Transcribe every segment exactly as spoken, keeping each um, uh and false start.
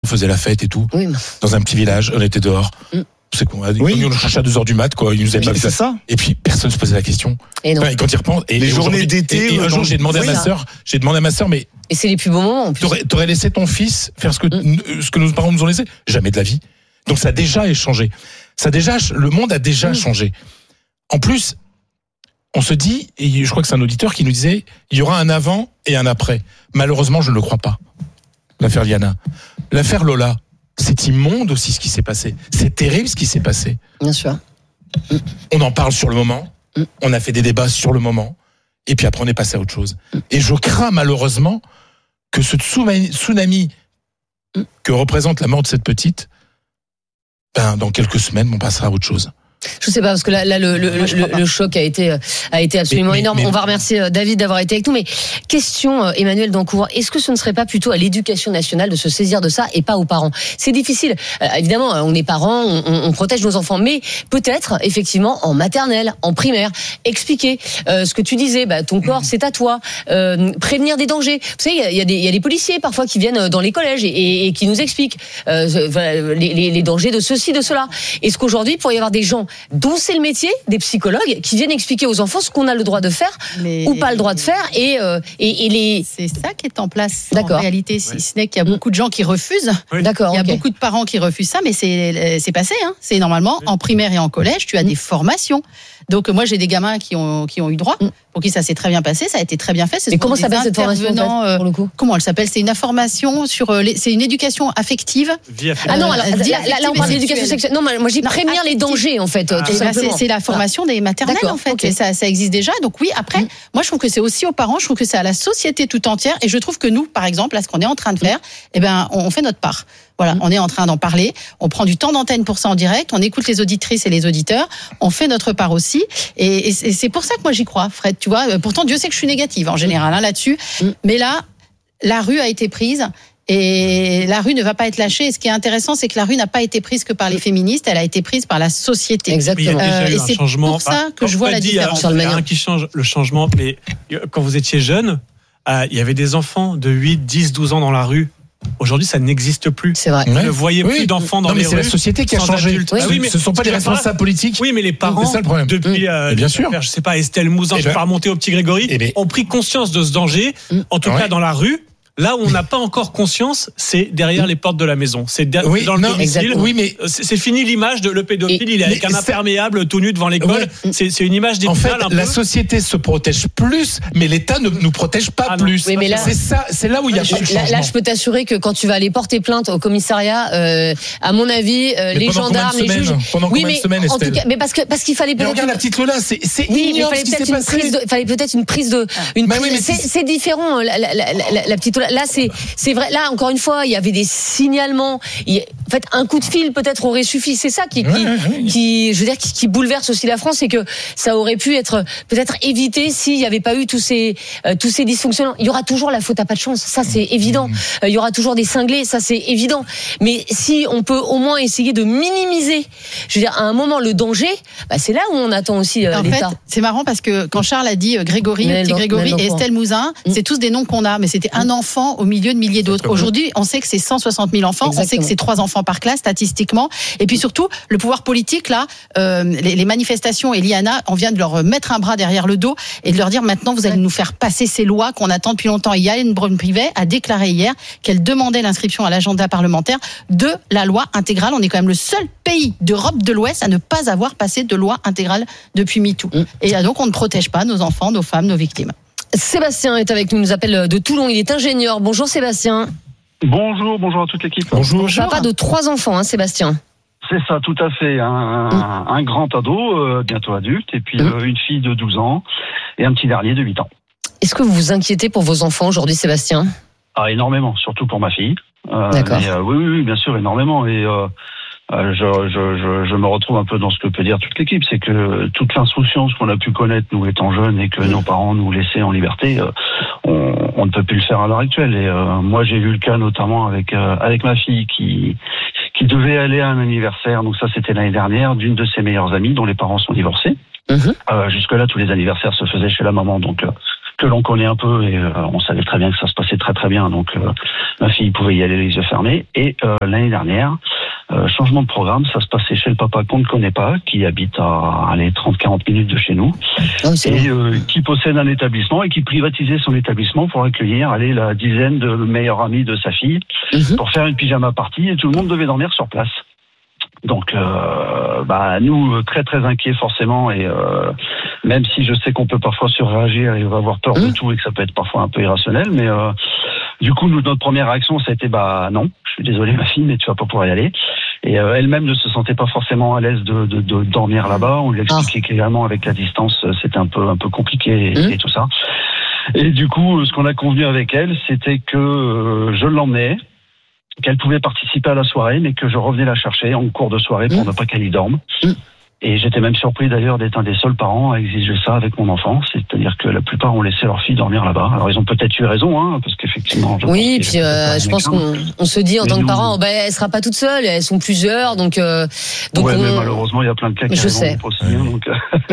faisait la fête et tout. Oui. Dans un petit village, on était dehors. Mm. C'est qu'on a oui. on nous cherchait à deux heures du mat, quoi. Ils nous avaient pas vu c'est ça. Et puis, personne se posait la question. Et non. Enfin, et quand ils repensent, et les et journées d'été. Et, et un jour, j'ai demandé oui, à ma ça. sœur, j'ai demandé à ma sœur, mais. Et c'est les plus beaux moments, en plus. T'aurais, t'aurais laissé ton fils faire ce que, mm. ce que nos parents nous ont laissé? Jamais de la vie. Donc, ça a déjà changé. Ça a déjà, le monde a déjà mm. changé. En plus, on se dit, et je crois que c'est un auditeur qui nous disait, il y aura un avant et un après. Malheureusement, je ne le crois pas. L'affaire Liana. L'affaire Lola. C'est immonde aussi ce qui s'est passé. C'est terrible ce qui s'est passé. Bien sûr. Mm. On en parle sur le moment. Mm. On a fait des débats sur le moment. Et puis après, on est passé à autre chose. Mm. Et je crains malheureusement que ce tsunami mm. que représente la mort de cette petite, ben, dans quelques semaines, on passera à autre chose. Je sais pas, parce que là, là le, le, Moi, le, le choc a été, a été absolument mais, mais, énorme. Mais, on va remercier David d'avoir été avec nous. Mais question, Emmanuel Dancourt, est-ce que ce ne serait pas plutôt à l'éducation nationale de se saisir de ça et pas aux parents? C'est difficile. Euh, évidemment, on est parents, on, on protège nos enfants, mais peut-être, effectivement, en maternelle, en primaire, expliquer euh, ce que tu disais, bah, ton corps, c'est à toi, euh, prévenir des dangers. Vous savez, il y, y, a des, y a des policiers, parfois, qui viennent dans les collèges et, et, et qui nous expliquent euh, les, les, les dangers de ceci, de cela. Est-ce qu'aujourd'hui, il pourrait y avoir des gens dont c'est le métier, des psychologues, qui viennent expliquer aux enfants ce qu'on a le droit de faire mais ou pas le droit de faire, et, euh, et, et les... C'est ça qui est en place, D'accord. en réalité, si oui. ce n'est qu'il y a beaucoup de gens qui refusent. Oui. D'accord, il y a okay. beaucoup de parents qui refusent ça, mais c'est, c'est passé. Hein. C'est normalement, oui. en primaire et en collège, tu as des formations. Donc moi, j'ai des gamins qui ont, qui ont eu droit, pour qui ça s'est très bien passé, ça a été très bien fait. Mais comment s'appelle cette formation, en fait, pour le coup ? Comment elle s'appelle ? C'est une information sur... Les, c'est une éducation affective. Vie affective. Ah non, alors, euh, là, là, là, on parle d'éducation sexuelle. Non, moi, je dis non, prévenir affective. Les dangers, en fait, ah. tout simplement. C'est, c'est la formation des maternelles, D'accord, en fait. Okay. Et ça, ça existe déjà. Donc oui, après, mmh. moi, je trouve que c'est aussi aux parents, je trouve que c'est à la société tout entière. Et je trouve que nous, par exemple, là, ce qu'on est en train de faire, mmh. eh ben, on fait notre part. Voilà, on est en train d'en parler. On prend du temps d'antenne pour ça en direct. On écoute les auditrices et les auditeurs. On fait notre part aussi. Et, et c'est pour ça que moi j'y crois, Fred. Tu vois, pourtant Dieu sait que je suis négative en général hein, là-dessus. Mais là, la rue a été prise. Et la rue ne va pas être lâchée. Et ce qui est intéressant, c'est que la rue n'a pas été prise que par les féministes, elle a été prise par la société. Exactement. Euh, et c'est changement. Pour ça que je vois la différence. Il y a un qui change le changement. Mais quand vous étiez jeune, euh, il y avait des enfants de huit, dix, douze ans dans la rue. Aujourd'hui, ça n'existe plus. C'est vrai. Vous ouais. ne voyez oui. plus d'enfants dans non, les mais rues. C'est la société qui a changé. Oui. Ah oui, mais ce ne sont pas les responsables politiques. Oui, mais les parents, c'est ça le problème. depuis, euh, bien sûr. je sais pas, Estelle Mouzin, je ben, vais pas remonter au petit Grégory, eh ben, ont pris conscience de ce danger. En tout ouais. cas, dans la rue. Là où on n'a pas encore conscience, c'est derrière les portes de la maison. C'est derrière, oui, dans le non, domicile. Oui, mais c'est, c'est fini l'image de le pédophile. Et, il est avec un imperméable tout nu devant l'école. Ouais. C'est, c'est une image d'épinal. En fait, la société se protège plus, mais l'État ne nous protège pas ah plus. Oui, mais là, c'est ça, c'est là où il y a là, pas de là, là, je peux t'assurer que quand tu vas aller porter plainte au commissariat, euh, à mon avis, euh, les gendarmes, les juges. Pendant oui, combien mais de semaines, en tout cas, mais parce que parce qu'il fallait. Mais regarde la petite Lola, c'est c'est oui, ignoble mais ce qui s'est passé. Il fallait peut-être une prise de, une bah prise. Oui, mais c'est, c'est différent. La, la, la, la, la petite Lola, là, c'est c'est vrai. Là, encore une fois, il y avait des signalements. Il, en fait, un coup de fil peut-être aurait suffi. C'est ça qui, qui, ouais, ouais. qui je veux dire, qui, qui bouleverse aussi la France, c'est que ça aurait pu être peut-être évité s'il n'y avait pas eu tous ces euh, tous ces dysfonctionnements. Il y aura toujours la faute à pas de chance, ça c'est évident. Mmh. Euh, il y aura toujours des cinglés, ça c'est évident. Mais si on peut au moins essayer de minimiser, je veux dire, à un moment le danger, bah, c'est là où on attend aussi euh, en l'État. Fait, c'est marrant parce que quand Charles a dit Grégory, mais petit Grégory et Estelle Mouzin, mmh. c'est tous des noms qu'on a, mais c'était mmh. un enfant au milieu de milliers d'autres. Aujourd'hui, on sait que c'est cent soixante mille enfants. Exactement. On sait que c'est trois enfants par classe statistiquement. Et puis surtout, le pouvoir politique là, euh, les, les manifestations et l'I A N A, on vient de leur mettre un bras derrière le dos et de leur dire maintenant vous allez nous faire passer ces lois qu'on attend depuis longtemps. Et Yael Braun-Pivet a déclaré hier qu'elle demandait l'inscription à l'agenda parlementaire de la loi intégrale. On est quand même le seul pays d'Europe de l'Ouest à ne pas avoir passé de loi intégrale depuis MeToo. Mmh. Et donc on ne protège pas nos enfants, nos femmes, nos victimes. Sébastien est avec nous, il nous appelle de Toulon. Il est ingénieur. Bonjour Sébastien. Bonjour, bonjour à toute l'équipe. Bonjour. Papa de trois enfants, hein, Sébastien. C'est ça, tout à fait. Un, mmh. un grand ado, euh, bientôt adulte, et puis mmh. euh, une fille de douze ans et un petit dernier de huit ans. Est-ce que vous vous inquiétez pour vos enfants aujourd'hui, Sébastien ? Ah, énormément, surtout pour ma fille. Euh, D'accord. Mais, euh, oui, oui, oui, bien sûr, énormément. Et euh, euh, je, je, je, je me retrouve un peu dans ce que peut dire toute l'équipe, c'est que toute l'insouciance qu'on a pu connaître nous étant jeunes et que mmh. nos parents nous laissaient en liberté, euh, on, on ne peut plus le faire à l'heure actuelle. Et euh, moi, j'ai vu le cas notamment avec euh, avec ma fille qui qui devait aller à un anniversaire. Donc ça, c'était l'année dernière, d'une de ses meilleures amies dont les parents sont divorcés. Mmh. Euh, jusque-là, tous les anniversaires se faisaient chez la maman, donc. Euh, que l'on connaît un peu et euh, on savait très bien que ça se passait très très bien. Donc euh, ma fille pouvait y aller les yeux fermés. Et euh, l'année dernière, euh, changement de programme, ça se passait chez le papa qu'on ne connaît pas, qui habite à allez, trente à quarante minutes de chez nous, oh, et euh, qui possède un établissement et qui privatisait son établissement pour accueillir allez, la dizaine de meilleurs amis de sa fille mm-hmm. pour faire une pyjama party et tout le monde devait dormir sur place. Donc, euh, bah nous très très inquiets forcément et euh, même si je sais qu'on peut parfois surréagir et avoir peur mmh. de tout et que ça peut être parfois un peu irrationnel, mais euh, du coup nous, notre première réaction ça a été bah non, je suis désolé ma fille mais tu vas pas pouvoir y aller. Et euh, elle-même ne se sentait pas forcément à l'aise de, de, de dormir là-bas. On lui a expliqué oh. qu'également avec la distance c'était un peu un peu compliqué et, mmh. et tout ça. Et du coup ce qu'on a convenu avec elle c'était que euh, je l'emmenais, qu'elle pouvait participer à la soirée, mais que je revenais la chercher en cours de soirée pour mmh. ne pas qu'elle y dorme. Mmh. Et j'étais même surpris d'ailleurs d'être un des seuls parents à exiger ça avec mon enfant, c'est-à-dire que la plupart ont laissé leur fille dormir là-bas. Alors ils ont peut-être eu raison, hein, parce qu'effectivement... Oui, et puis euh, je pense qu'on on se dit en tant que parent, bah, elle sera pas toute seule, elles sont plusieurs, donc... Euh, donc ouais, on... mais malheureusement, il y a plein de cas qui arrivent aussi. Hein, donc,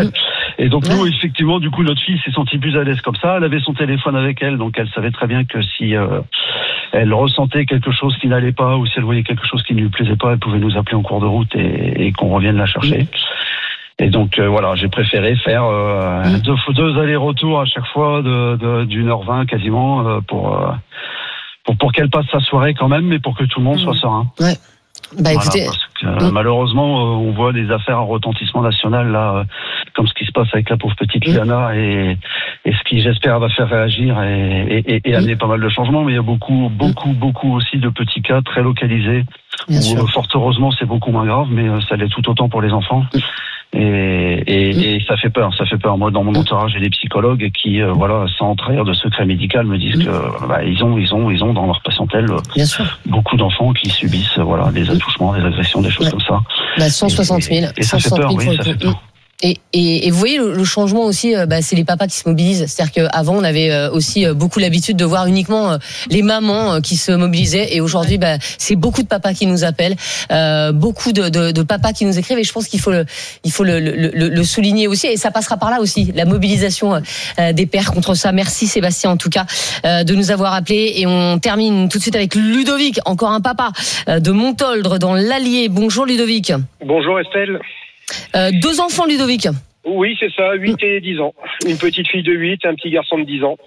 et donc ouais. nous, effectivement, du coup, notre fille s'est sentie plus à l'aise comme ça. Elle avait son téléphone avec elle, donc elle savait très bien que si... Euh, elle ressentait quelque chose qui n'allait pas ou si elle voyait quelque chose qui ne lui plaisait pas, elle pouvait nous appeler en cours de route et, et qu'on revienne la chercher. Mmh. Et donc euh, voilà, j'ai préféré faire euh, mmh. deux, deux allers-retours à chaque fois de, de, d'une heure vingt quasiment euh, pour, euh, pour pour qu'elle passe sa soirée quand même, mais pour que tout le monde mmh. soit serein. Ouais. Bah voilà, écoutez, parce que, euh, mmh. malheureusement, euh, on voit des affaires à retentissement national là, euh, comme ce qui se passe avec la pauvre petite mmh. Liana et, et ce qui, j'espère, va faire réagir et, et, et amener mmh. pas mal de changements. Mais il y a beaucoup, beaucoup, mmh. beaucoup aussi de petits cas très localisés Bien où, sûr. Euh, fort heureusement, c'est beaucoup moins grave, mais euh, ça l'est tout autant pour les enfants. Mmh. Et, et, mmh. et ça fait peur, ça fait peur. Moi, dans mon entourage, j'ai des psychologues qui, euh, voilà, sans trahir de secret médical, me disent mmh. que bah, ils ont, ils ont, ils ont dans leur patientèle Bien beaucoup sûr. d'enfants qui subissent, voilà, des attouchements, des agressions, des choses ouais. comme ça. Bah, cent soixante mille. Et, et ça fait peur, oui, ça fait peur. Et, et, et vous voyez le, le changement aussi, bah, c'est les papas qui se mobilisent. C'est-à-dire qu'avant on avait aussi beaucoup l'habitude de voir uniquement les mamans qui se mobilisaient, et aujourd'hui, bah, c'est beaucoup de papas qui nous appellent, euh, beaucoup de, de, de papas qui nous écrivent. Et je pense qu'il faut le, il faut le, le, le, le souligner aussi, et ça passera par là aussi, la mobilisation euh, des pères contre ça. Merci Sébastien en tout cas euh, de nous avoir appelés, et on termine tout de suite avec Ludovic, encore un papa euh, de Montoldre dans l'Allier. Bonjour Ludovic. Bonjour Estelle. Euh, deux enfants, Ludovic. Oui, c'est ça, huit et dix ans. Une petite fille de huit, un petit garçon de dix ans.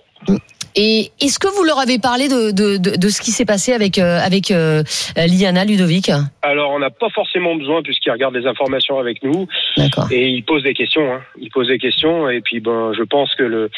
Et est-ce que vous leur avez parlé de, de, de, de ce qui s'est passé avec, euh, avec euh, Liana, Ludovic ? Alors, on n'a pas forcément besoin, puisqu'ils regardent les informations avec nous. D'accord. Et ils posent des questions. Hein. Ils posent des questions, et puis ben, je pense que le,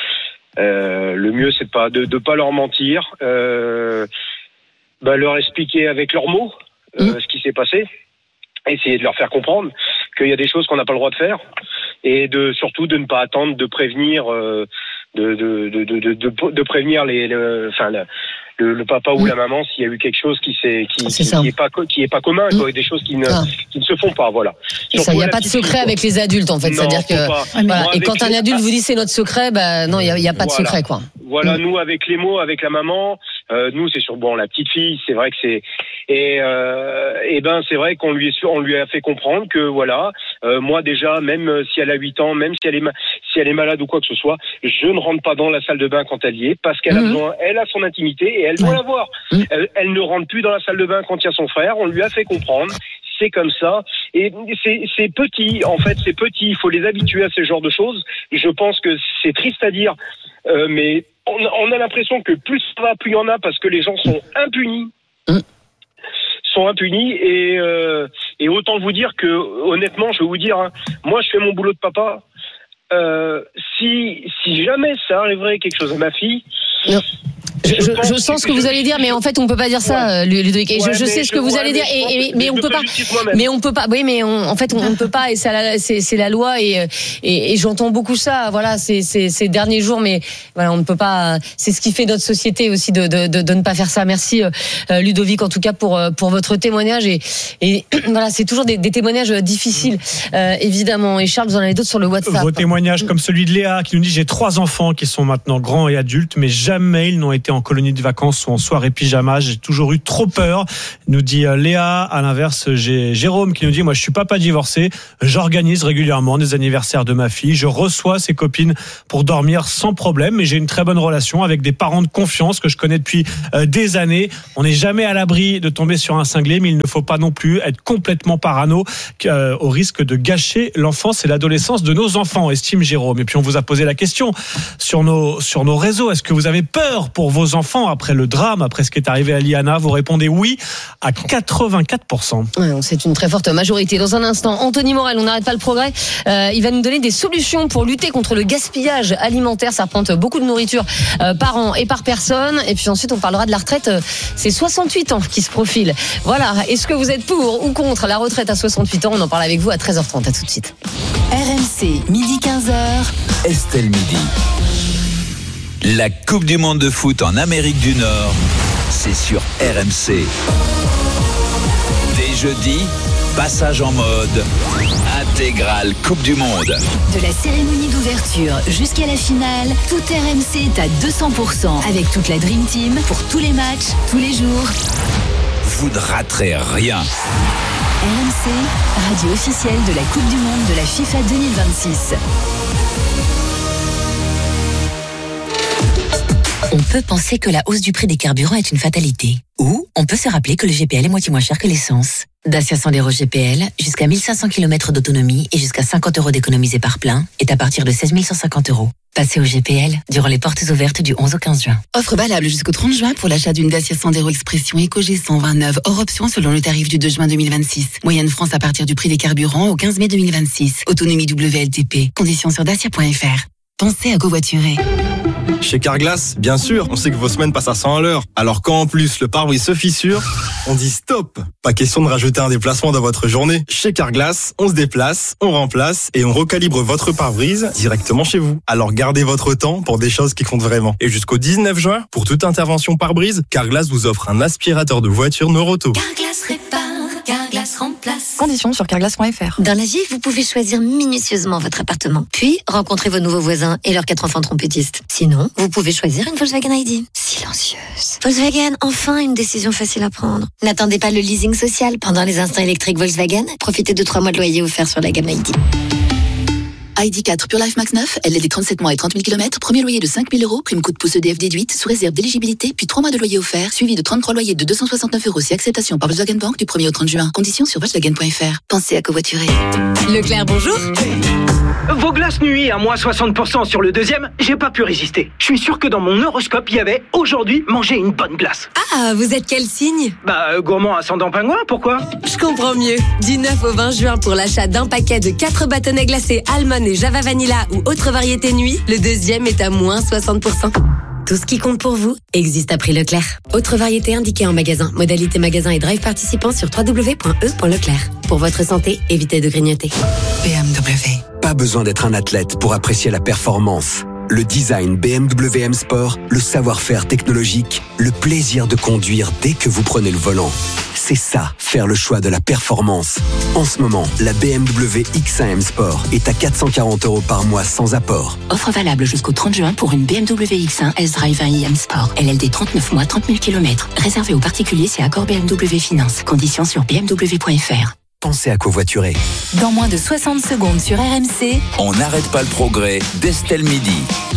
euh, le mieux, c'est pas de ne pas leur mentir, euh, ben, leur expliquer avec leurs mots euh, mmh. ce qui s'est passé. Essayer de leur faire comprendre qu'il y a des choses qu'on n'a pas le droit de faire, et de surtout de ne pas attendre de prévenir euh, de, de, de, de, de, de prévenir les, les enfin le, le, le papa ou mmh. la maman s'il y a eu quelque chose qui c'est qui, qui, qui est pas qui est pas commun, mmh. quoi, des choses qui ne ah. qui ne se font pas, voilà. Et ça, il n'y a pas de secret fille, avec les adultes en fait, non, c'est-à-dire que voilà. Et quand un adulte les... vous dit c'est notre secret, bah non, il y a, y a pas voilà. de secret quoi. Voilà, mmh. nous avec les mots, avec la maman, euh, nous c'est sur bon la petite fille, c'est vrai que c'est et euh, et ben c'est vrai qu'on lui est on lui a fait comprendre que voilà, euh, moi déjà même si elle a huit ans, même si elle est si elle est malade ou quoi que ce soit, je ne rentre pas dans la salle de bain quand elle y est, parce qu'elle mmh. a besoin, elle a son intimité et elle doit mmh. l'avoir. Mmh. Elle, elle ne rentre plus dans la salle de bain quand il y a son frère, on lui a fait comprendre. C'est comme ça, et c'est, c'est petit, en fait, c'est petit, il faut les habituer à ce genre de choses. Je pense que c'est triste à dire, euh, mais on, on a l'impression que plus ça va, plus il y en a, parce que les gens sont impunis. Mmh. sont impunis, et, euh, et autant vous dire que, honnêtement, je vais vous dire, hein, moi je fais mon boulot de papa, euh, si, si jamais ça arriverait quelque chose à ma fille... Non. Je, je, je sens ce que vous allez dire, mais en fait, on peut pas dire ça, ouais. Ludovic. Et ouais, je, je sais ce que vous ouais, allez dire, et, et, mais on peut pas. Mais on peut pas. Oui, mais on, en fait, on, on ne peut pas. Et ça, c'est, c'est la loi. Et, et, et j'entends beaucoup ça. Voilà, ces, ces, ces derniers jours, mais voilà, on ne peut pas. C'est ce qui fait notre société aussi de, de, de, de ne pas faire ça. Merci, euh, Ludovic, en tout cas pour pour votre témoignage. Et, et voilà, c'est toujours des, des témoignages difficiles, euh, évidemment. Et Charles, vous en avez d'autres sur le WhatsApp. Vos témoignages, comme celui de Léa, qui nous dit: j'ai trois enfants qui sont maintenant grands et adultes, mais jamais ils n'ont été en colonie de vacances ou en soirée pyjama. J'ai toujours eu trop peur, nous dit Léa. À l'inverse, j'ai Jérôme qui nous dit, moi je suis papa divorcé, j'organise régulièrement des anniversaires de ma fille, je reçois ses copines pour dormir sans problème, mais j'ai une très bonne relation avec des parents de confiance que je connais depuis euh, des années. On n'est jamais à l'abri de tomber sur un cinglé, mais il ne faut pas non plus être complètement parano euh, au risque de gâcher l'enfance et l'adolescence de nos enfants, estime Jérôme. Et puis on vous a posé la question sur nos, sur nos réseaux, est-ce que vous avez peur pour vos enfants après le drame, après ce qui est arrivé à Liana? Vous répondez oui à quatre-vingt-quatre pour cent. Ouais, c'est une très forte majorité. Dans un instant, Anthony Morel, on n'arrête pas le progrès, euh, il va nous donner des solutions pour lutter contre le gaspillage alimentaire. Ça représente beaucoup de nourriture euh, par an et par personne. Et puis ensuite, on parlera de la retraite. C'est soixante-huit ans qui se profile. Voilà, est-ce que vous êtes pour ou contre la retraite à soixante-huit ans? On en parle avec vous à treize heures trente. À tout de suite. R M C, midi quinze heures. Estelle Midi. La Coupe du Monde de foot en Amérique du Nord, c'est sur R M C. Dès jeudi, passage en mode intégrale Coupe du Monde. De la cérémonie d'ouverture jusqu'à la finale, tout R M C est à deux cents pour cent avec toute la Dream Team pour tous les matchs, tous les jours. Vous ne raterez rien. R M C, radio officielle de la Coupe du Monde de la FIFA deux mille vingt-six. On peut penser que la hausse du prix des carburants est une fatalité. Ou on peut se rappeler que le G P L est moitié moins cher que l'essence. Dacia Sandero G P L, jusqu'à mille cinq cents kilomètres d'autonomie et jusqu'à cinquante euros d'économisés par plein, est à partir de seize mille cent cinquante euros. Passez au G P L durant les portes ouvertes du onze au quinze juin. Offre valable jusqu'au trente juin pour l'achat d'une Dacia Sandero Expression EcoG cent vingt-neuf, hors option selon le tarif du deux juin deux mille vingt-six. Moyenne France à partir du prix des carburants au quinze mai deux mille vingt-six. Autonomie W L T P. Conditions sur dacia point f r. Pensez à covoiturer. Chez Carglass, bien sûr, on sait que vos semaines passent à cent à l'heure. Alors quand en plus le pare-brise se fissure, on dit stop. Pas question de rajouter un déplacement dans votre journée. Chez Carglass, on se déplace, on remplace et on recalibre votre pare-brise directement chez vous. Alors gardez votre temps pour des choses qui comptent vraiment. Et jusqu'au dix-neuf juin, pour toute intervention pare-brise, Carglass vous offre un aspirateur de voiture Noroto. Carglass répare, Carglass remplace. Conditions sur carglass point f r. Dans la vie, vous pouvez choisir minutieusement votre appartement. Puis, rencontrer vos nouveaux voisins et leurs quatre enfants trompettistes. Sinon, vous pouvez choisir une Volkswagen I D. Silencieuse. Volkswagen, enfin une décision facile à prendre. N'attendez pas le leasing social. Pendant les instants électriques Volkswagen, profitez de trois mois de loyer offerts sur la gamme I D. I D quatre Pure Life Max neuf, L L D trente-sept mois et trente mille kilomètres, premier loyer de cinq mille euros, prime coup de pouce E D F déduite, sous réserve d'éligibilité, puis trois mois de loyer offert, suivi de trente-trois loyers de deux cent soixante-neuf euros si acceptation par Volkswagen Bank du premier au trente juin. Conditions sur volkswagen point f r. Pensez à covoiturer. Leclerc, bonjour. Vos glaces nuit à moins soixante pour cent sur le deuxième, j'ai pas pu résister. Je suis sûr que dans mon horoscope, il y avait aujourd'hui manger une bonne glace. Ah, vous êtes quel signe? Bah, euh, gourmand ascendant pingouin, pourquoi? Je comprends mieux. Du neuf au vingt juin pour l'achat d'un paquet de quatre bâtonnets glacés Almond et Java Vanilla ou autre variété nuit, le deuxième est à moins soixante pour cent. Tout ce qui compte pour vous existe à prix Leclerc. Autre variété indiquée en magasin. Modalité magasin et drive participant sur w w w point e point leclerc. Pour votre santé, évitez de grignoter. B M W. Pas besoin d'être un athlète pour apprécier la performance. Le design B M W M Sport, le savoir-faire technologique, le plaisir de conduire dès que vous prenez le volant. C'est ça, faire le choix de la performance. En ce moment, la B M W X un M Sport est à quatre cent quarante euros par mois sans apport. Offre valable jusqu'au trente juin pour une B M W X un S-Drive un i M Sport. L L D trente-neuf mois, trente mille kilomètres. Réservé aux particuliers, c'est accord B M W Finance. Conditions sur b m w point f r. Pensez à covoiturer. Dans moins de soixante secondes sur R M C, On n'arrête pas le progrès d'Estelle Midi.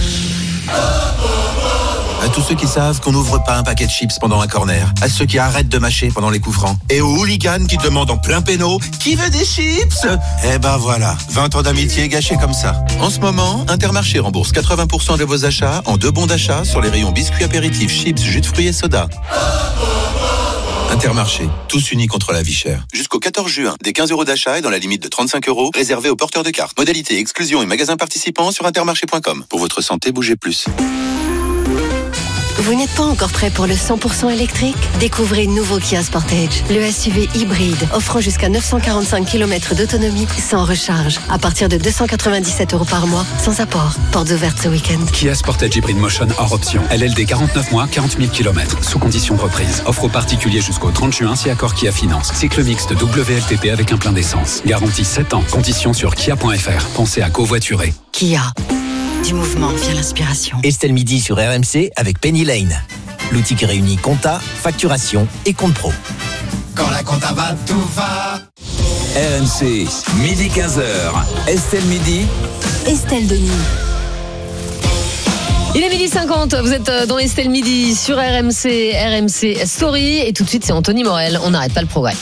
À tous ceux qui savent qu'on n'ouvre pas un paquet de chips pendant un corner, à ceux qui arrêtent de mâcher pendant les coups francs, et aux hooligans qui demandent en plein péno « Qui veut des chips ?» Eh ben voilà, vingt ans d'amitié gâchés comme ça. En ce moment, Intermarché rembourse quatre-vingts pour cent de vos achats en deux bons d'achat sur les rayons biscuits apéritifs, chips, jus de fruits et soda. Intermarché, tous unis contre la vie chère. Jusqu'au quatorze juin, des quinze euros d'achat et dans la limite de trente-cinq euros, réservés aux porteurs de cartes. Modalité, exclusion et magasins participants sur intermarché point com. Pour votre santé, bougez plus. Vous n'êtes pas encore prêt pour le cent pour cent électrique? Découvrez nouveau Kia Sportage, le S U V hybride, offrant jusqu'à neuf cent quarante-cinq kilomètres d'autonomie sans recharge, à partir de deux cent quatre-vingt-dix-sept euros par mois, sans apport. Portes ouvertes ce week-end. Kia Sportage Hybrid Motion hors option. L L D quarante-neuf mois, quarante mille kilomètres, sous condition de reprise. Offre aux particuliers jusqu'au trente juin si accord Kia Finance. Cycle mixte W L T P avec un plein d'essence. Garantie sept ans. Conditions sur kia point f r. Pensez à covoiturer. Kia. Du mouvement via l'inspiration. Estelle Midi sur R M C avec Penny Lane. l'outil qui réunit compta, facturation et compte pro. Quand la compta va, tout va. R M C, midi quinze heures. Estelle Midi. Estelle Denis. Il est midi cinquante, vous êtes dans Estelle Midi sur R M C, R M C Story. Et tout de suite, c'est Anthony Morel. On n'arrête pas le progrès.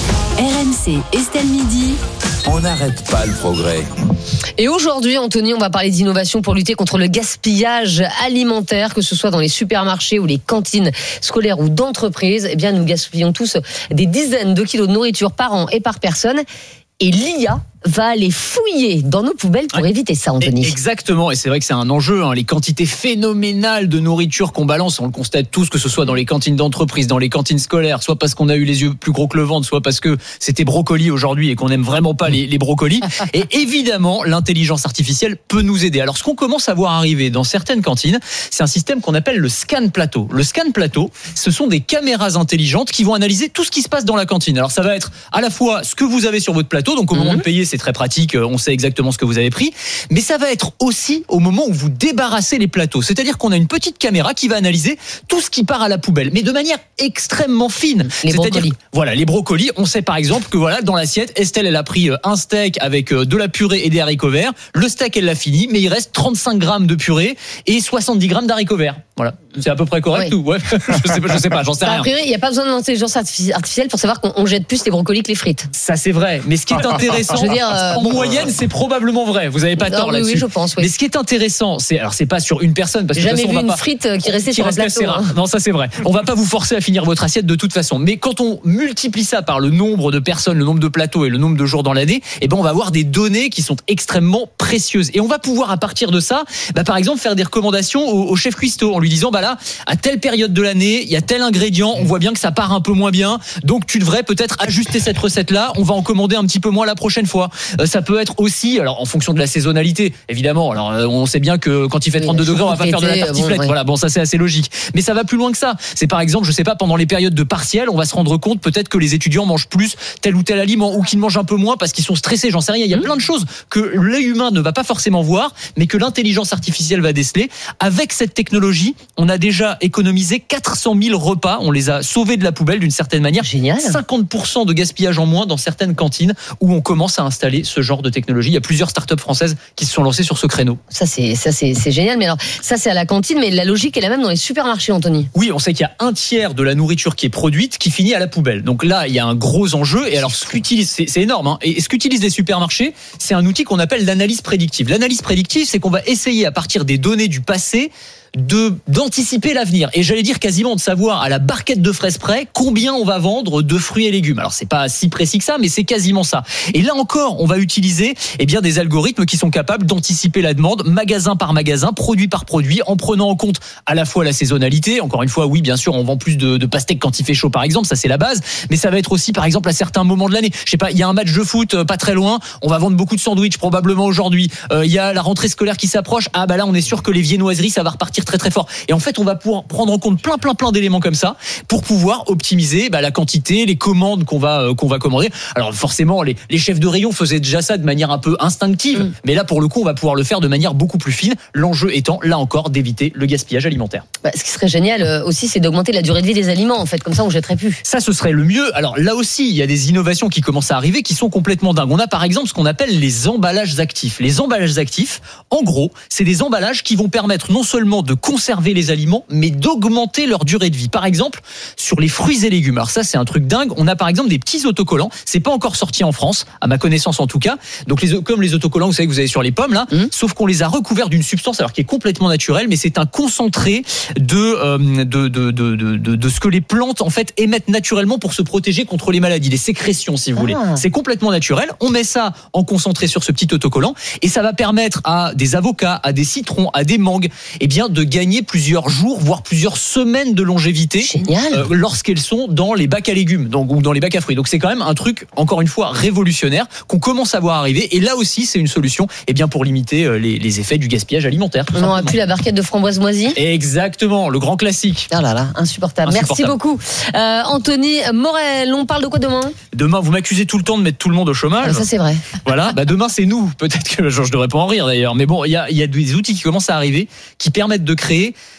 R M C, Estelle Midi. On n'arrête pas le progrès. Et aujourd'hui, Anthony, on va parler d'innovation pour lutter contre le gaspillage alimentaire, que ce soit dans les supermarchés ou les cantines scolaires ou d'entreprises. Eh bien, nous gaspillons tous des dizaines de kilos de nourriture par an et par personne. Et l'I A va aller fouiller dans nos poubelles pour éviter ça, Anthony. Exactement, et c'est vrai que c'est un enjeu, hein. Les quantités phénoménales de nourriture qu'on balance, on le constate tous, que ce soit dans les cantines d'entreprise, dans les cantines scolaires, soit parce qu'on a eu les yeux plus gros que le ventre, soit parce que c'était brocoli aujourd'hui et qu'on n'aime vraiment pas les, les brocolis. Et évidemment, l'intelligence artificielle peut nous aider. Alors, ce qu'on commence à voir arriver dans certaines cantines, c'est un système qu'on appelle le scan plateau. Le scan plateau, ce sont des caméras intelligentes qui vont analyser tout ce qui se passe dans la cantine. Alors, ça va être à la fois ce que vous avez sur votre plateau, donc au moment mmh. de payer, c'est très pratique, on sait exactement ce que vous avez pris, mais ça va être aussi au moment où vous débarrassez les plateaux, c'est-à-dire qu'on a une petite caméra qui va analyser tout ce qui part à la poubelle, mais de manière extrêmement fine. Les c'est-à-dire, brocolis. Voilà, les brocolis, on sait par exemple que voilà, dans l'assiette, Estelle, elle a pris un steak avec de la purée et des haricots verts, le steak, elle l'a fini, mais il reste trente-cinq grammes de purée et soixante-dix grammes d'haricots verts. Voilà, c'est à peu près correct oui. ou ouais, je sais pas, je sais pas, j'en sais rien. Il n'y a pas besoin d'intelligence artificielle pour savoir qu'on jette plus les brocolis que les frites. Ça c'est vrai, mais ce qui est intéressant, je veux dire, euh, en moyenne, c'est probablement vrai. Vous avez pas tort oui, là-dessus. Oui, je pense. Oui. Mais ce qui est intéressant, c'est alors c'est pas sur une personne parce que j'ai jamais de toute vu façon, on une va pas, frite qui restait qui sur un reste plateau. Hein. Non, ça c'est vrai. On va pas vous forcer à finir votre assiette de toute façon. Mais quand on multiplie ça par le nombre de personnes, le nombre de plateaux et le nombre de jours dans l'année, eh ben on va avoir des données qui sont extrêmement précieuses. Et on va pouvoir à partir de ça, bah, par exemple, faire des recommandations au, au chef cuistot en lui disant bah là, à telle période de l'année, il y a tel ingrédient, on voit bien que ça part un peu moins bien, donc tu devrais peut-être ajuster cette recette-là. On va en commander un petit peu moins la prochaine fois. Euh, ça peut être aussi, alors en fonction de la saisonnalité, évidemment. Alors euh, on sait bien que quand il fait trente-deux degrés, on va pas faire de la tartiflette. Bon, ouais. Voilà, bon ça c'est assez logique. Mais ça va plus loin que ça. C'est par exemple, je sais pas, pendant les périodes de partiels, on va se rendre compte peut-être que les étudiants mangent plus tel ou tel aliment ou qu'ils mangent un peu moins parce qu'ils sont stressés. J'en sais rien. Il y a plein de choses que l'œil humain ne va pas forcément voir, mais que l'intelligence artificielle va déceler. Avec cette technologie, on a déjà économisé quatre cent mille repas. On les a sauvés de la poubelle d'une certaine manière. Génial. cinquante pour cent de gaspillage en moins dans certaines cantines où on commence à installer ce genre de technologie. Il y a plusieurs startups françaises qui se sont lancées sur ce créneau. Ça c'est ça c'est c'est génial. Mais alors ça c'est à la cantine, mais la logique est la même dans les supermarchés, Anthony. Oui, on sait qu'il y a un tiers de la nourriture qui est produite qui finit à la poubelle. Donc là, il y a un gros enjeu. Et alors, ce qu'utilise, c'est, c'est énorme. Hein. Et ce qu'utilisent les supermarchés, c'est un outil qu'on appelle l'analyse prédictive. L'analyse prédictive, c'est qu'on va essayer à partir des données du passé de d'anticiper l'avenir et j'allais dire quasiment de savoir à la barquette de fraises près combien on va vendre de fruits et légumes. Alors c'est pas si précis que ça, mais c'est quasiment ça. Et là encore, on va utiliser eh bien des algorithmes qui sont capables d'anticiper la demande magasin par magasin, produit par produit, en prenant en compte à la fois la saisonnalité. Encore une fois, oui, bien sûr, on vend plus de, de pastèques quand il fait chaud, par exemple, ça c'est la base. Mais ça va être aussi, par exemple, à certains moments de l'année. Je sais pas, il y a un match de foot euh, pas très loin, on va vendre beaucoup de sandwichs probablement aujourd'hui. Euh, il y a la rentrée scolaire qui s'approche. Ah bah là, on est sûr que les viennoiseries, ça va repartir très très fort. Et en fait, on va pouvoir prendre en compte plein plein plein d'éléments comme ça pour pouvoir optimiser bah, la quantité, les commandes qu'on va euh, qu'on va commander. Alors forcément, les, les chefs de rayon faisaient déjà ça de manière un peu instinctive, mmh. mais là pour le coup, on va pouvoir le faire de manière beaucoup plus fine. L'enjeu étant là encore d'éviter le gaspillage alimentaire. Bah, ce qui serait génial euh, aussi, c'est d'augmenter la durée de vie des aliments. En fait, comme ça, on jetterait plus. Ça, ce serait le mieux. Alors là aussi, il y a des innovations qui commencent à arriver, qui sont complètement dingues. On a par exemple ce qu'on appelle les emballages actifs. Les emballages actifs, en gros, c'est des emballages qui vont permettre non seulement de conserver les aliments, mais d'augmenter leur durée de vie. Par exemple, sur les fruits et légumes. Alors ça, c'est un truc dingue. On a par exemple des petits autocollants. C'est pas encore sorti en France, à ma connaissance en tout cas. Donc les, comme les autocollants, vous savez que vous avez sur les pommes là, mmh. sauf qu'on les a recouverts d'une substance alors qui est complètement naturelle, mais c'est un concentré de, euh, de, de, de, de, de, de ce que les plantes en fait émettent naturellement pour se protéger contre les maladies, les sécrétions si vous voulez. Ah. C'est complètement naturel. On met ça en concentré sur ce petit autocollant et ça va permettre à des avocats, à des citrons, à des mangues, eh bien de gagner plusieurs jours, voire plusieurs semaines de longévité euh, lorsqu'elles sont dans les bacs à légumes donc, ou dans les bacs à fruits. Donc c'est quand même un truc, encore une fois, révolutionnaire qu'on commence à voir arriver. Et là aussi, c'est une solution eh bien, pour limiter euh, les, les effets du gaspillage alimentaire. On n'aura plus la barquette de framboises moisies. Exactement, le grand classique. Oh là là, insupportable. Merci beaucoup. Euh, Anthony Morel, on parle de quoi demain ? Demain, vous m'accusez tout le temps de mettre tout le monde au chômage. Ah, ça c'est vrai. Voilà, bah demain c'est nous. Peut-être que je, je devrais pas en rire d'ailleurs. Mais bon, il y a, y a des outils qui commencent à arriver qui permettent de créer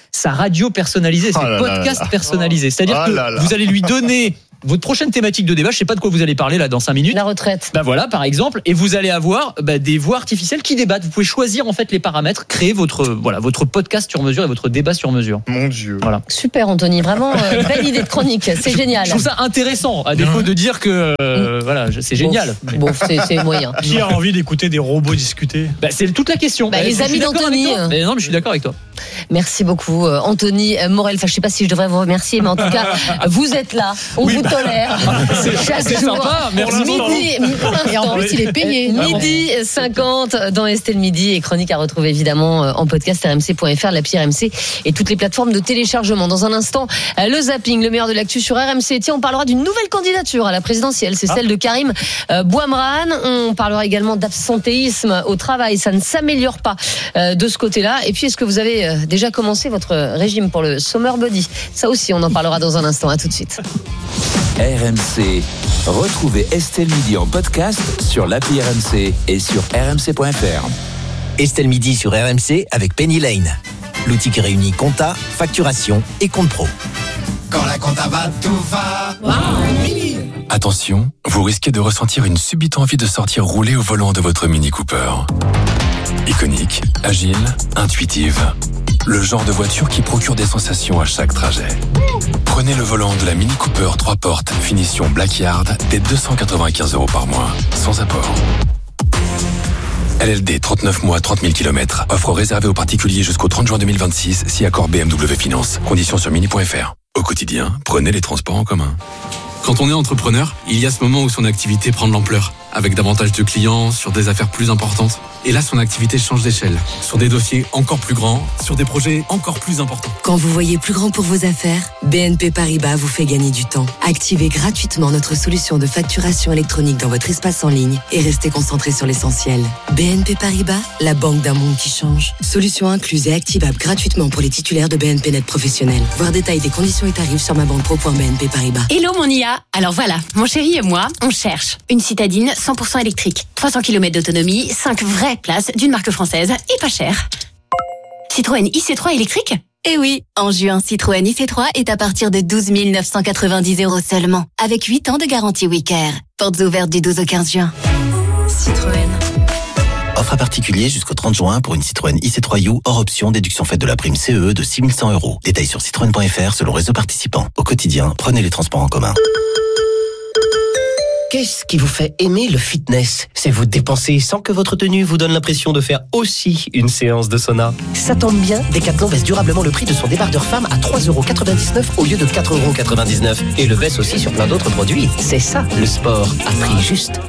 sa radio personnalisée, ses Oh là podcasts là là. personnalisés. C'est-à-dire Oh que là là. vous allez lui donner votre prochaine thématique de débat, je sais pas de quoi vous allez parler là dans cinq minutes. La retraite. Bah voilà, par exemple, et vous allez avoir bah, des voix artificielles qui débattent. Vous pouvez choisir en fait les paramètres, créer votre voilà votre podcast sur mesure et votre débat sur mesure. Mon Dieu. Voilà. Super Anthony, vraiment euh, belle idée de chronique, c'est génial. Je trouve ça intéressant, à défaut de dire que euh, voilà, je- c'est génial. Bon, bon, c'est, c'est moyen. Qui a envie d'écouter des robots discuter? Bah, c'est toute la question. Bah, les je amis suis d'accord d'Anthony. avec toi. Mais non, mais je suis d'accord avec toi. Merci beaucoup euh, Anthony euh, Morel. Enfin, je sais pas si je devrais vous remercier, mais en tout cas, vous êtes là, on Oui, vous bah, tolère. c'est- Chaque c'est jour, sympa, merci midi, pour l'instant. Et en plus, il est payé. Midi cinquante dans Estelle Midi et chronique à retrouver évidemment euh, en podcast r m c point f r, l'appli R M C et toutes les plateformes de téléchargement. Dans un instant, euh, le zapping, le meilleur de l'actu sur R M C. Tiens, on parlera d'une nouvelle candidature à la présidentielle, c'est celle de Karim euh, Bouamran. On parlera également d'absentéisme au travail, ça ne s'améliore pas euh, de ce côté-là. Et puis, est-ce que vous avez euh, déjà commencé votre régime pour le Summer Body? Ça aussi, on en parlera dans un instant. À tout de suite. R M C. Retrouvez Estelle Midi en podcast sur l'appli R M C et sur r m c point f r. Estelle Midi sur R M C avec Penny Lane. L'outil qui réunit compta, facturation et compte pro. Quand la compta va, tout va. Attention, vous risquez de ressentir une subite envie de sortir rouler au volant de votre Mini Cooper. Iconique, agile, intuitive. Le genre de voiture qui procure des sensations à chaque trajet. Prenez le volant de la Mini Cooper trois portes, finition Blackyard, dès deux cent quatre-vingt-quinze euros par mois, sans apport. L L D, trente-neuf mois, trente mille kilomètres. Offre réservée aux particuliers jusqu'au trente juin deux mille vingt-six, si accord B M W Finance. Conditions sur mini point f r. Au quotidien, prenez les transports en commun. Quand on est entrepreneur, il y a ce moment où son activité prend de l'ampleur, avec davantage de clients, sur des affaires plus importantes. Et là, son activité change d'échelle, sur des dossiers encore plus grands, sur des projets encore plus importants. Quand vous voyez plus grand pour vos affaires, B N P Paribas vous fait gagner du temps. Activez gratuitement notre solution de facturation électronique dans votre espace en ligne et restez concentré sur l'essentiel. B N P Paribas, la banque d'un monde qui change. Solution incluse et activable gratuitement pour les titulaires de B N P Net professionnels. Voir détail des conditions et tarifs sur ma banque pro point b n p paribas. Hello mon I A. Alors voilà, mon chéri et moi, on cherche une citadine cent pour cent électrique, trois cents kilomètres d'autonomie, cinq vraies places d'une marque française et pas cher. Citroën I C trois électrique? Eh oui, en juin, Citroën I C trois est à partir de douze mille neuf cent quatre-vingt-dix euros seulement, avec huit ans de garantie Wicker. Portes ouvertes du douze au quinze juin. Citroën. Offre à particulier jusqu'au trente juin pour une Citroën I C trois U hors option, déduction faite de la prime C E E de six mille cent euros. Détails sur citroën point f r selon réseau participant. Au quotidien, prenez les transports en commun. Qu'est-ce qui vous fait aimer le fitness? C'est vous dépenser sans que votre tenue vous donne l'impression de faire aussi une séance de sauna. Ça tombe bien, Decathlon baisse durablement le prix de son débardeur femme à trois euros quatre-vingt-dix-neuf au lieu de quatre euros quatre-vingt-dix-neuf. Et le baisse aussi sur plein d'autres produits. C'est ça, le sport à prix juste.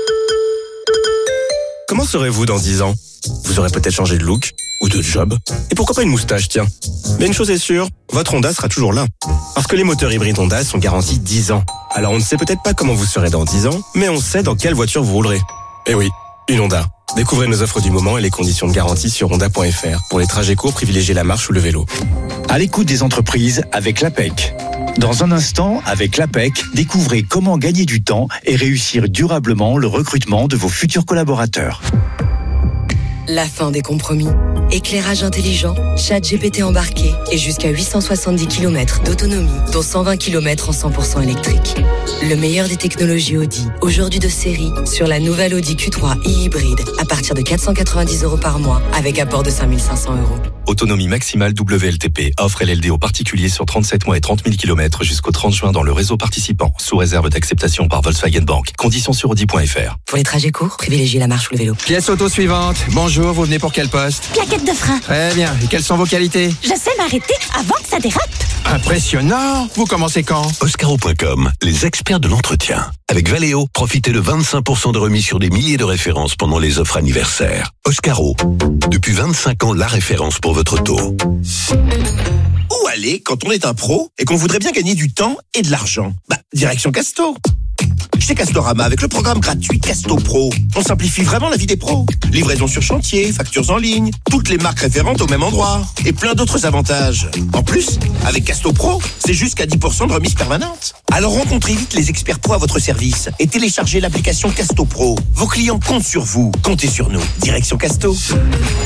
Comment serez-vous dans dix ans? Vous aurez peut-être changé de look ou de job. Et pourquoi pas une moustache, tiens. Mais une chose est sûre, votre Honda sera toujours là. Parce que les moteurs hybrides Honda sont garantis dix ans. Alors on ne sait peut-être pas comment vous serez dans dix ans, mais on sait dans quelle voiture vous roulerez. Eh oui, une Honda. Découvrez nos offres du moment et les conditions de garantie sur honda point f r. Pour les trajets courts, privilégiez la marche ou le vélo. À l'écoute des entreprises avec l'A P E C. Dans un instant, avec l'A P E C, découvrez comment gagner du temps et réussir durablement le recrutement de vos futurs collaborateurs. La fin des compromis. Éclairage intelligent, chat G P T embarqué et jusqu'à huit cent soixante-dix kilomètres d'autonomie, dont cent vingt kilomètres en cent pour cent électrique. Le meilleur des technologies Audi, aujourd'hui de série, sur la nouvelle Audi Q trois e-hybride, à partir de quatre cent quatre-vingt-dix euros par mois, avec apport de cinq mille cinq cents euros. Autonomie maximale W L T P. Offre L L D aux particuliers sur trente-sept mois et trente mille kilomètres jusqu'au trente juin dans le réseau participant, sous réserve d'acceptation par Volkswagen Bank. Conditions sur audi point f r. Pour les trajets courts, privilégiez la marche ou le vélo. Pièce auto suivante. Bonjour, vous venez pour quel poste? Plaquette de frein. Très bien. Et quelles sont vos qualités? Je sais m'arrêter avant que ça dérape. Impressionnant. Vous commencez quand? Oscaro point com, les experts de l'entretien. Avec Valeo, profitez de vingt-cinq pour cent de remise sur des milliers de références pendant les offres anniversaires. Oscaro, depuis vingt-cinq ans, la référence pour votre auto. Où aller quand on est un pro et qu'on voudrait bien gagner du temps et de l'argent? Bah, direction Casto. Chez Castorama, avec le programme gratuit Casto Pro, on simplifie vraiment la vie des pros. Livraison sur chantier, factures en ligne, toutes les marques référentes au même endroit et plein d'autres avantages. En plus, avec Casto Pro, c'est jusqu'à dix pour cent de remise permanente. Alors rencontrez vite les experts pro à votre service et téléchargez l'application Casto Pro. Vos clients comptent sur vous, comptez sur nous. Direction Casto.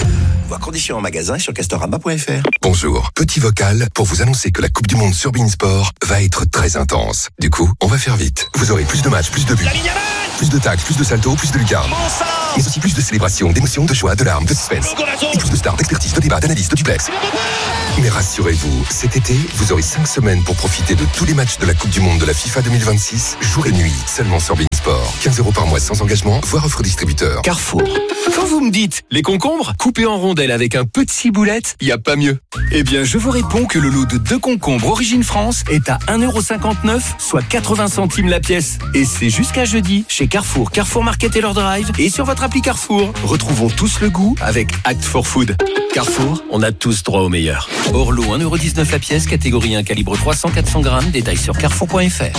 Voir conditions en magasin et sur castorama point f r. Bonjour, petit vocal pour vous annoncer que la Coupe du Monde sur beIN Sport va être très intense. Du coup, on va faire vite. Vous aurez plus de matchs, plus de buts, plus de tacles, plus de saltos, plus de lucarnes. Mais aussi plus de célébrations, d'émotions, de joie, de larmes, de suspense. Et plus de stars, d'expertise, de débats, d'analyses, de duplex. Mais rassurez-vous, cet été, vous aurez cinq semaines pour profiter de tous les matchs de la Coupe du Monde de la FIFA deux mille vingt-six, jour et nuit, seulement sur beIN Sport. quinze euros par mois sans engagement, voire offre distributeur. Carrefour. Quand vous me dites les concombres, coupés en rondelles avec un peu de ciboulette, il n'y a pas mieux. Eh bien, je vous réponds que le lot de deux concombres Origine France est à un euro cinquante-neuf, soit quatre-vingts centimes la pièce. Et c'est jusqu'à jeudi, chez Carrefour, Carrefour Market et leur Drive, et sur votre appli Carrefour. Retrouvons tous le goût avec Act for Food. Carrefour, on a tous droit au meilleur. Hors lot, un euro dix-neuf la pièce, catégorie un, calibre trois cents à quatre cents grammes, détails sur carrefour point f r.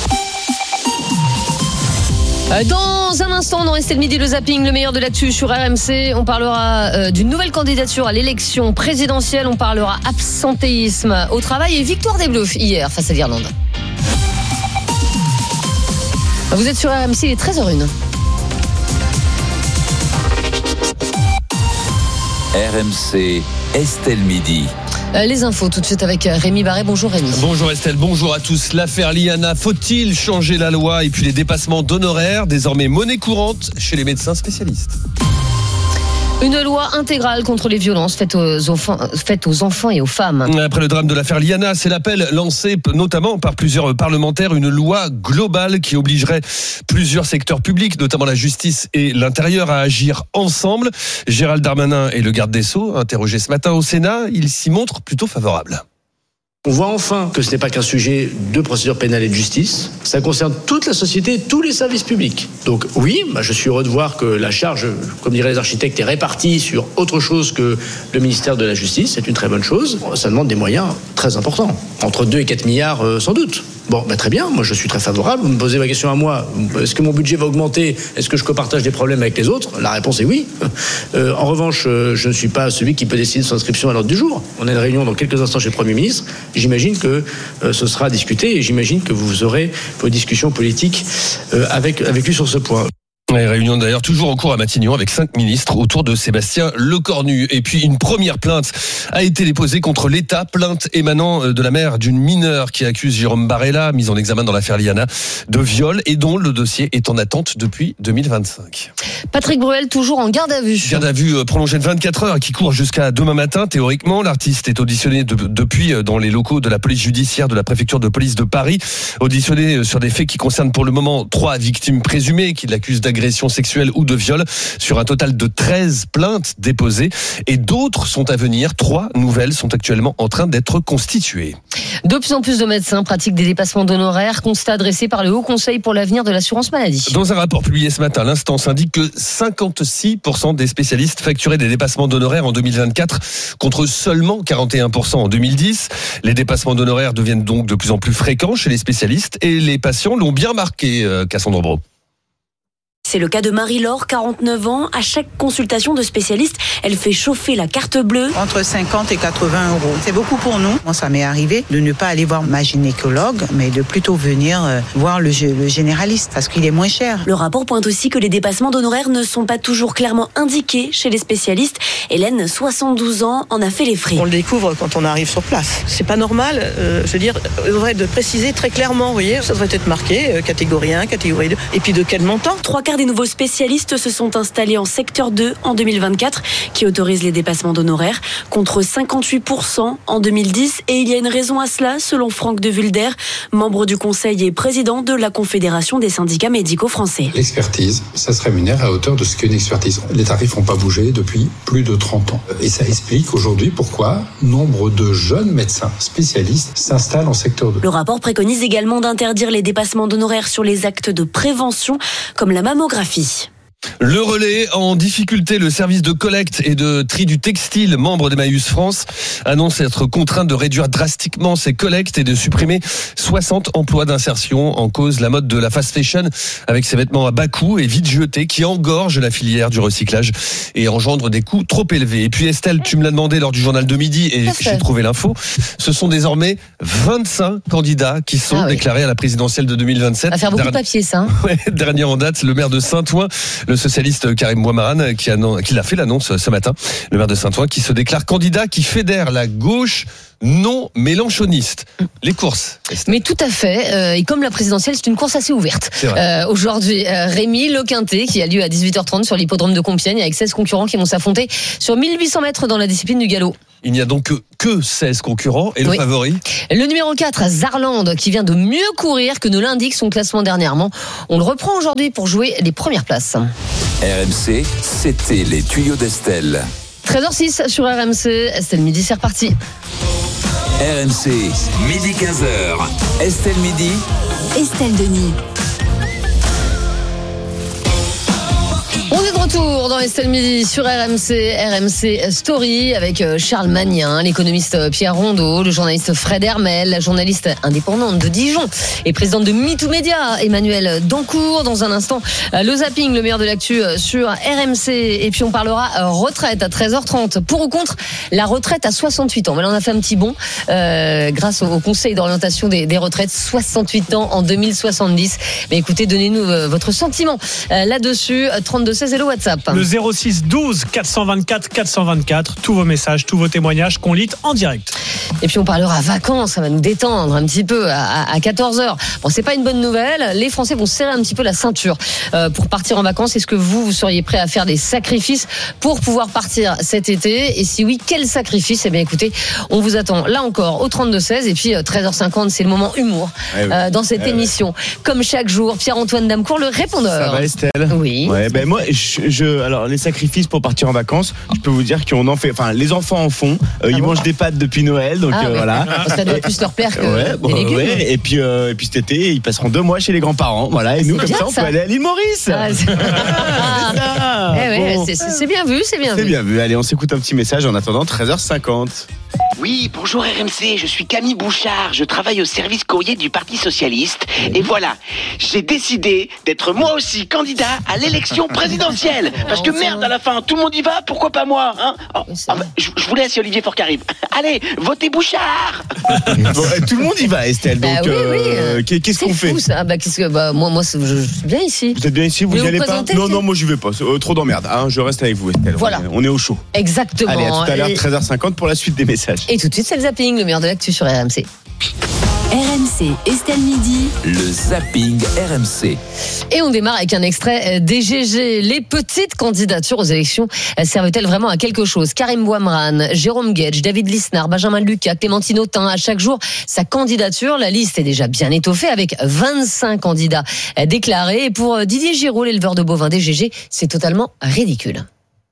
Dans un instant, on en restait le midi, le zapping, le meilleur de l'actu sur R M C. On parlera euh, d'une nouvelle candidature à l'élection présidentielle. On parlera absentéisme au travail et victoire des Bleus hier face à l'Irlande. Vous êtes sur R M C, il est treize heures zéro un. R M C, Estelle Midi. Les infos tout de suite avec Rémi Barré. Bonjour Rémi. Bonjour Estelle, bonjour à tous. L'affaire Liana, faut-il changer la loi? Et puis les dépassements d'honoraires, désormais monnaie courante chez les médecins spécialistes. Une loi intégrale contre les violences faites aux enfants, faites aux enfants et aux femmes. Après le drame de l'affaire Liana, c'est l'appel lancé notamment par plusieurs parlementaires, une loi globale qui obligerait plusieurs secteurs publics, notamment la justice et l'intérieur, à agir ensemble. Gérald Darmanin et le garde des Sceaux, interrogés ce matin au Sénat, ils s'y montrent plutôt favorables. On voit enfin que ce n'est pas qu'un sujet de procédure pénale et de justice, ça concerne toute la société, tous les services publics. Donc oui, bah je suis heureux de voir que la charge, comme diraient les architectes, est répartie sur autre chose que le ministère de la Justice, c'est une très bonne chose. Ça demande des moyens très importants, entre deux et quatre milliards euh, sans doute. Bon, bah très bien, moi je suis très favorable. Vous me posez ma question à moi, est-ce que mon budget va augmenter? Est-ce que je copartage des problèmes avec les autres? La réponse est oui. Euh, en revanche, euh, je ne suis pas celui qui peut décider de son inscription à l'ordre du jour. On a une réunion dans quelques instants chez le Premier ministre. J'imagine que euh, ce sera discuté et j'imagine que vous aurez vos discussions politiques euh, avec, avec lui sur ce point. Les réunions d'ailleurs toujours en cours à Matignon avec cinq ministres autour de Sébastien Lecornu. Et puis une première plainte a été déposée contre l'État, plainte émanant de la mère d'une mineure qui accuse Jérôme Barella, mise en examen dans l'affaire Liana, de viol et dont le dossier est en attente depuis deux mille vingt-cinq. Patrick Bruel toujours en garde à vue. Garde à vue prolongée de vingt-quatre heures qui court jusqu'à demain matin. Théoriquement, l'artiste est auditionné de, depuis dans les locaux de la police judiciaire de la préfecture de police de Paris, auditionné sur des faits qui concernent pour le moment trois victimes présumées qui l'accusent d'agression sexuelle ou de viol, sur un total de treize plaintes déposées, et d'autres sont à venir. Trois nouvelles sont actuellement en train d'être constituées. De plus en plus de médecins pratiquent des dépassements d'honoraires, constat dressé par le Haut Conseil pour l'avenir de l'assurance maladie. Dans un rapport publié ce matin, l'instance indique que cinquante-six pour cent des spécialistes facturaient des dépassements d'honoraires en deux mille vingt-quatre, contre seulement quarante et un pour cent en deux mille dix. Les dépassements d'honoraires deviennent donc de plus en plus fréquents chez les spécialistes, et les patients l'ont bien remarqué, euh, Cassandre Bro. C'est le cas de Marie-Laure, quarante-neuf ans. À chaque consultation de spécialiste, elle fait chauffer la carte bleue. Entre cinquante et quatre-vingts euros. C'est beaucoup pour nous. Moi, ça m'est arrivé de ne pas aller voir ma gynécologue, mais de plutôt venir euh, voir le, le généraliste, parce qu'il est moins cher. Le rapport pointe aussi que les dépassements d'honoraires ne sont pas toujours clairement indiqués chez les spécialistes. Hélène, soixante-douze ans, en a fait les frais. On le découvre quand on arrive sur place. C'est pas normal. Euh, je veux dire, il devrait être précisé très clairement, vous voyez. Ça devrait être marqué, euh, catégorie un, catégorie deux. Et puis de quel montant? Trois quarts des nouveaux spécialistes se sont installés en secteur deux en deux mille vingt-quatre, qui autorise les dépassements d'honoraires, contre cinquante-huit pour cent en deux mille dix. Et il y a une raison à cela, selon Franck de Vulder, membre du conseil et président de la Confédération des syndicats médicaux français. L'expertise, ça se rémunère à hauteur de ce qu'une expertise. Les tarifs n'ont pas bougé depuis plus de trente ans. Et ça explique aujourd'hui pourquoi nombre de jeunes médecins spécialistes s'installent en secteur deux. Le rapport préconise également d'interdire les dépassements d'honoraires sur les actes de prévention, comme la mammographie. Le Relais en difficulté, le service de collecte et de tri du textile, membre d'Emmaüs France, annonce être contraint de réduire drastiquement ses collectes et de supprimer soixante emplois d'insertion. En cause, la mode de la fast fashion avec ses vêtements à bas coût et vite jetés qui engorgent la filière du recyclage et engendrent des coûts trop élevés. Et puis Estelle, tu me l'as demandé lors du journal de midi et j'ai trouvé l'info. Ce sont désormais vingt-cinq candidats qui sont ah oui. déclarés à la présidentielle de deux mille vingt-sept. Ça va faire beaucoup de papier, ça. Hein. Ouais, dernier en date, le maire de Saint-Ouen, le Le socialiste Karim Bouamran qui, annon- qui l'a fait l'annonce ce matin, le maire de Saint-Ouen, qui se déclare candidat, qui fédère la gauche non mélanchoniste. Les courses. Mais tout à fait. Euh, et comme la présidentielle, c'est une course assez ouverte. Euh, aujourd'hui, euh, Rémi Le Quintet qui a lieu à dix-huit heures trente sur l'hippodrome de Compiègne avec seize concurrents qui vont s'affronter sur mille huit cents mètres dans la discipline du galop. Il n'y a donc que, que seize concurrents. Et le oui. favori ? Le numéro quatre, Zarland, qui vient de mieux courir que ne l'indique son classement dernièrement. On le reprend aujourd'hui pour jouer les premières places. R M C, c'était les tuyaux d'Estelle. treize heures six sur R M C. Estelle Midi, c'est reparti. R M C, midi quinze heures. Estelle Midi. Estelle Denis. On est de retour dans Estelle Midi sur R M C, R M C Story avec Charles Magnin, l'économiste Pierre Rondeau, le journaliste Fred Hermel, la journaliste indépendante de Dijon et présidente de MeToo Média, Emmanuel Dancourt. Dans un instant, le zapping, le meilleur de l'actu sur R M C. Et puis on parlera retraite à treize heures trente. Pour ou contre la retraite à soixante-huit ans. Mais là, on a fait un petit bond euh, grâce au Conseil d'orientation des, des retraites. soixante-huit ans en deux mille soixante-dix. Mais écoutez, donnez-nous euh, votre sentiment euh, là-dessus. trente-deux seize et le WhatsApp. Le zéro six douze quatre cent vingt-quatre quatre cent vingt-quatre. Tous vos messages, tous vos témoignages qu'on lit en direct. Et puis on parlera vacances, ça va nous détendre un petit peu à, à quatorze heures. Bon, c'est pas une bonne nouvelle. Les Français vont serrer un petit peu la ceinture euh, pour partir en vacances. Est-ce que vous, vous seriez prêt à faire des sacrifices pour pouvoir partir cet été? Et si oui, quel sacrifice? Eh bien, écoutez, on vous attend là encore au trente-deux seize. Et puis treize heures cinquante, c'est le moment humour ouais, oui. euh, dans cette ouais, émission. Ouais. Comme chaque jour, Pierre-Antoine Damecourt, le répondeur. Ça va, Estelle? Oui. Ouais, ben moi, je, je, alors les sacrifices pour partir en vacances, je peux vous dire qu'on en fait. Enfin, les enfants en font. Euh, ah ils bon mangent des pâtes depuis Noël, donc ah, euh, ouais. voilà. Ça doit plus leur plaire que ouais, bon, les légumes. Ouais, et puis, euh, et puis cet été, ils passeront deux mois chez les grands-parents. Voilà, et nous, comme ça, ça, on peut aller à l'île Maurice. Ah, c'est... ça. Eh ouais, bon. c'est, c'est bien vu, c'est bien c'est vu. C'est bien vu. Allez, on s'écoute un petit message en attendant treize heures cinquante. Oui, bonjour R M C, je suis Camille Bouchard, je travaille au service courrier du Parti Socialiste. Et voilà, j'ai décidé d'être moi aussi candidat à l'élection présidentielle. Parce que merde, à la fin, tout le monde y va, pourquoi pas moi hein oh, oh, bah, je, je vous laisse, Olivier Faure qui arrive. Allez, votez Bouchard. Bon, tout le monde y va, Estelle, donc bah, oui, oui. Euh, qu'est-ce c'est qu'on fait fou, ça. Bah, qu'est-ce que, bah, moi, moi je suis bien ici. Vous êtes bien ici, vous n'y allez pas? Non, non, moi j'y vais pas, euh, trop d'emmerde, hein, je reste avec vous, Estelle. Voilà. On est au chaud. Exactement. Allez, à tout à l'heure, treize heures cinquante pour la suite des messages. Et tout de suite, c'est le zapping, le meilleur de l'actu sur R M C. R M C, Estelle Midi. Le zapping R M C. Et on démarre avec un extrait des G G. Les petites candidatures aux élections servent-elles vraiment à quelque chose? Karim Bouamran, Jérôme Guedj, David Lisnard, Benjamin Lucas, Clémentine Autain. À chaque jour, sa candidature. La liste est déjà bien étoffée avec vingt-cinq candidats déclarés. Et pour Didier Giraud, l'éleveur de bovins des G G, c'est totalement ridicule.